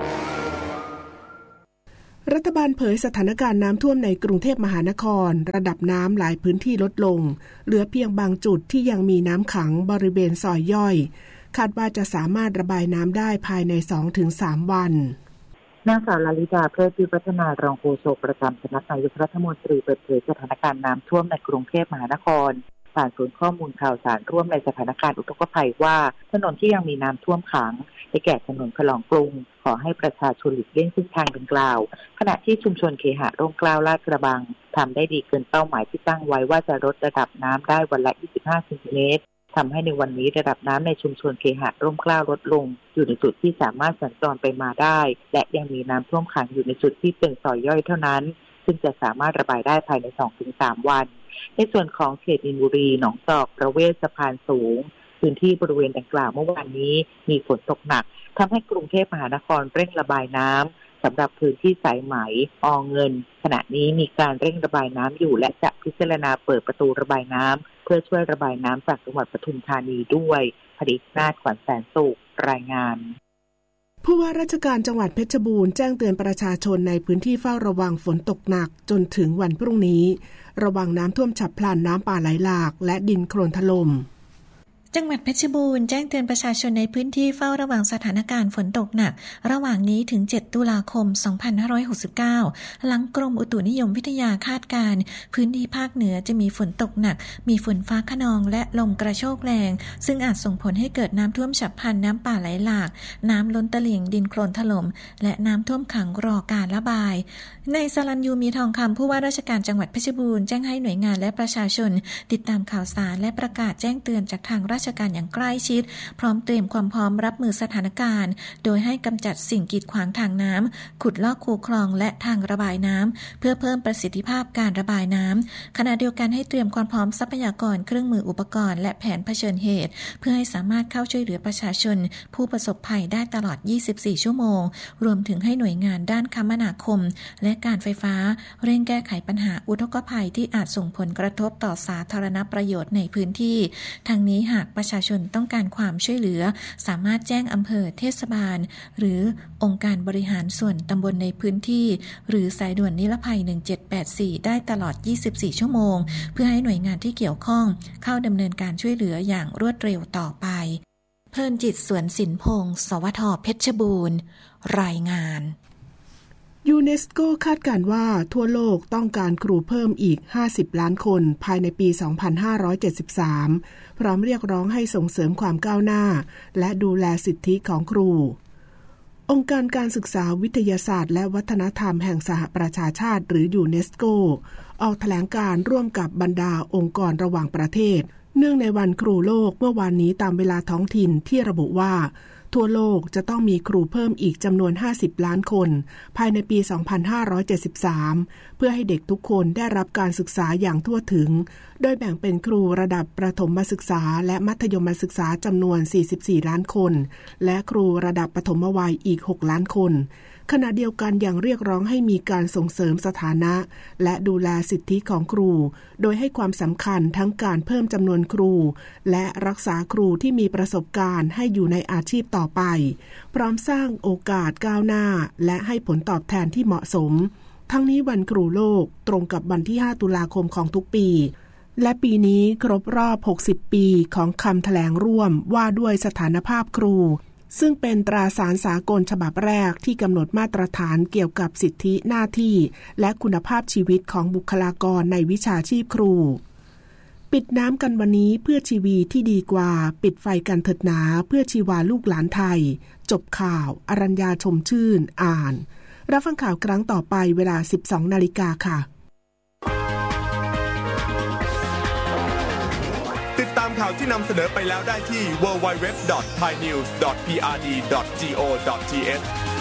รัฐบาลเผยสถานการณ์น้ำท่วมในกรุงเทพมหานครระดับน้ำหลายพื้นที่ลดลงเหลือเพียงบางจุดที่ยังมีน้ำขังบริเวณซอยย่อยคาดว่าจะสามารถระบายน้ำได้ภายใน สองถึงสาม วัน
นางสาวลลิดาเพลิดพิพัฒนารองโฆษกประจำสำนักนายกรัฐมนตรีเปิดเผยสถานการณ์น้ำท่วมในกรุงเทพมหานครผ่านศูนย์ข้อมูลข่าวสารร่วมในสถานการณ์อุทกภัยว่าถนนที่ยังมีน้ำท่วมขังได้แก่ถนนฉลองกรุงขอให้ประชาชนหลีกเลี่ยงเส้นทางดังกล่าวขณะที่ชุมชนเคหะร่มเกล้าลาดกระบังทำได้ดีเกินเป้าหมายที่ตั้งไว้ว่าจะลดระดับน้ำได้วันละยี่สิบห้าเซนติเมตรทำให้ในวันนี้ระดับน้ำในชุมชนเคหะร่มเกล้าลดลงอยู่ในจุดที่สามารถสัญจรไปมาได้และยังมีน้ำท่วมขังอยู่ในจุดที่เป็นซอยย่อยเท่านั้นซึ่งจะสามารถระบายได้ภายใน สองถึงสาม วันในส่วนของเขตอินบุรีหนองจอกประเวศสะพานสูงพื้นที่บริเวณดังกล่าวเมื่อวานนี้มีฝนตกหนักทำให้กรุงเทพมหานครเร่งระบายน้ำสำหรับพื้นที่สายไหมอเงินขณะนี้มีการเร่งระบายน้ำอยู่และจะพิจารณาเปิดประตูระบายน้ำเพื่อช่วยระบายน้ำจากจังหวัดปทุมธานีด้วยผลิตนาถขวัญแสนสุขรายงาน
ผู้ว่าราชการจังหวัดเพชรบูรณ์แจ้งเตือนประชาชนในพื้นที่เฝ้าระวังฝนตกหนักจนถึงวันพรุ่งนี้ระวังน้ำท่วมฉับพลันน้ำป่าไหลหลากและดินโคลนถล่ม
จังหวัดเพชรบูรณ์แจ้งเตือนประชาชนในพื้นที่เฝ้าระวังสถานการณ์ฝนตกหนักระหว่างนี้ถึงเจ็ดตุลาคมสองพันห้าร้อยหกสิบเก้าหลังกรมอุตุนิยมวิทยาคาดการณ์พื้นที่ภาคเหนือจะมีฝนตกหนักมีฝนฟ้าคะนองและลมกระโชกแรงซึ่งอาจส่งผลให้เกิดน้ำท่วมฉับพลันน้ำป่าไหลหลากน้ำล้นตลิ่งดินโคลนถล่มและน้ำท่วมขังรอการระบายในสรัญยูมีทองคำผู้ว่าราชการจังหวัดเพชรบูรณ์แจ้งให้หน่วยงานและประชาชนติดตามข่าวสารและประกาศแจ้งเตือนจากทางราชการอย่างใกล้ชิดพร้อมเตรียมความพร้อมรับมือสถานการณ์โดยให้กำจัดสิ่งกีดขวางทางน้ำขุดลอกคูคลองและทางระบายน้ำเพื่อเพิ่มประสิทธิภาพการระบายน้ำขณะเดียวกันให้เตรียมความพร้อมทรัพยากรเครื่องมืออุปกรณ์และแผนเผชิญเหตุเพื่อให้สามารถเข้าช่วยเหลือประชาชนผู้ประสบภัยได้ตลอดยี่สิบสี่ชั่วโมงรวมถึงให้หน่วยงานด้านคมนาคมและการไฟฟ้าเร่งแก้ไขปัญหาอุทกภัยที่อาจส่งผลกระทบต่อสาธารณประโยชน์ในพื้นที่ทั้งนี้หากประชาชนต้องการความช่วยเหลือสามารถแจ้งอำเภอเทศบาลหรือองค์การบริหารส่วนตำบลในพื้นที่หรือสายด่วนนิรภัยหนึ่งเจ็ดแปดสี่ได้ตลอดยี่สิบสี่ชั่วโมงเพื่อให้หน่วยงานที่เกี่ยวข้องเข้าดำเนินการช่วยเหลืออย่างรวดเร็วต่อไปเพลินจิตสวนสินพงศ์สวทเพชรบูรณ์รายงาน
ยูเนสโกคาดการณ์ว่าทั่วโลกต้องการครูเพิ่มอีกห้าสิบล้านคนภายในปีสองพันห้าร้อยเจ็ดสิบสามพร้อมเรียกร้องให้ส่งเสริมความก้าวหน้าและดูแลสิทธิของครูองค์การการศึกษาวิทยาศาสตร์และวัฒนธรรมแห่งสหประชาชาติหรือยูเนสโกออกแถลงการร่วมกับบรรดาองค์กรระหว่างประเทศเนื่องในวันครูโลกเมื่อวานนี้ตามเวลาท้องถิ่นที่ระบุว่าทั่วโลกจะต้องมีครูเพิ่มอีกจำนวนห้าสิบล้านคนภายในปีสองพันห้าร้อยเจ็ดสิบสามเพื่อให้เด็กทุกคนได้รับการศึกษาอย่างทั่วถึงโดยแบ่งเป็นครูระดับประถมศึกษาและมัธยมศึกษาจำนวนสี่สิบสี่ล้านคนและครูระดับปฐมวัยอีกหกล้านคนขณะเดียวกันยังเรียกร้องให้มีการส่งเสริมสถานะและดูแลสิทธิของครูโดยให้ความสำคัญทั้งการเพิ่มจำนวนครูและรักษาครูที่มีประสบการณ์ให้อยู่ในอาชีพต่อไปพร้อมสร้างโอกาสก้าวหน้าและให้ผลตอบแทนที่เหมาะสมทั้งนี้วันครูโลกตรงกับวันที่ห้าตุลาคมของทุกปีและปีนี้ครบรอบหกสิบปีของคำแถลงร่วมว่าด้วยสถานภาพครูซึ่งเป็นตราสารสากลฉบับแรกที่กำหนดมาตรฐานเกี่ยวกับสิทธิหน้าที่และคุณภาพชีวิตของบุคลากรในวิชาชีพครูปิดน้ำกันวันนี้เพื่อชีวีที่ดีกว่าปิดไฟกันเถิดหนาเพื่อชีวาลูกหลานไทยจบข่าวอรัญญาชมชื่นอ่านรับฟังข่าวครั้งต่อไปเวลา สิบสองนาฬิกา ค่ะ
ติดตามข่าวที่นำเสนอไปแล้วได้ที่ ดับเบิลยู ดับเบิลยู ดับเบิลยู ดอท ไทยนิวส์ ดอท พี อาร์ ดี ดอท จี โอ ดอท ที เอช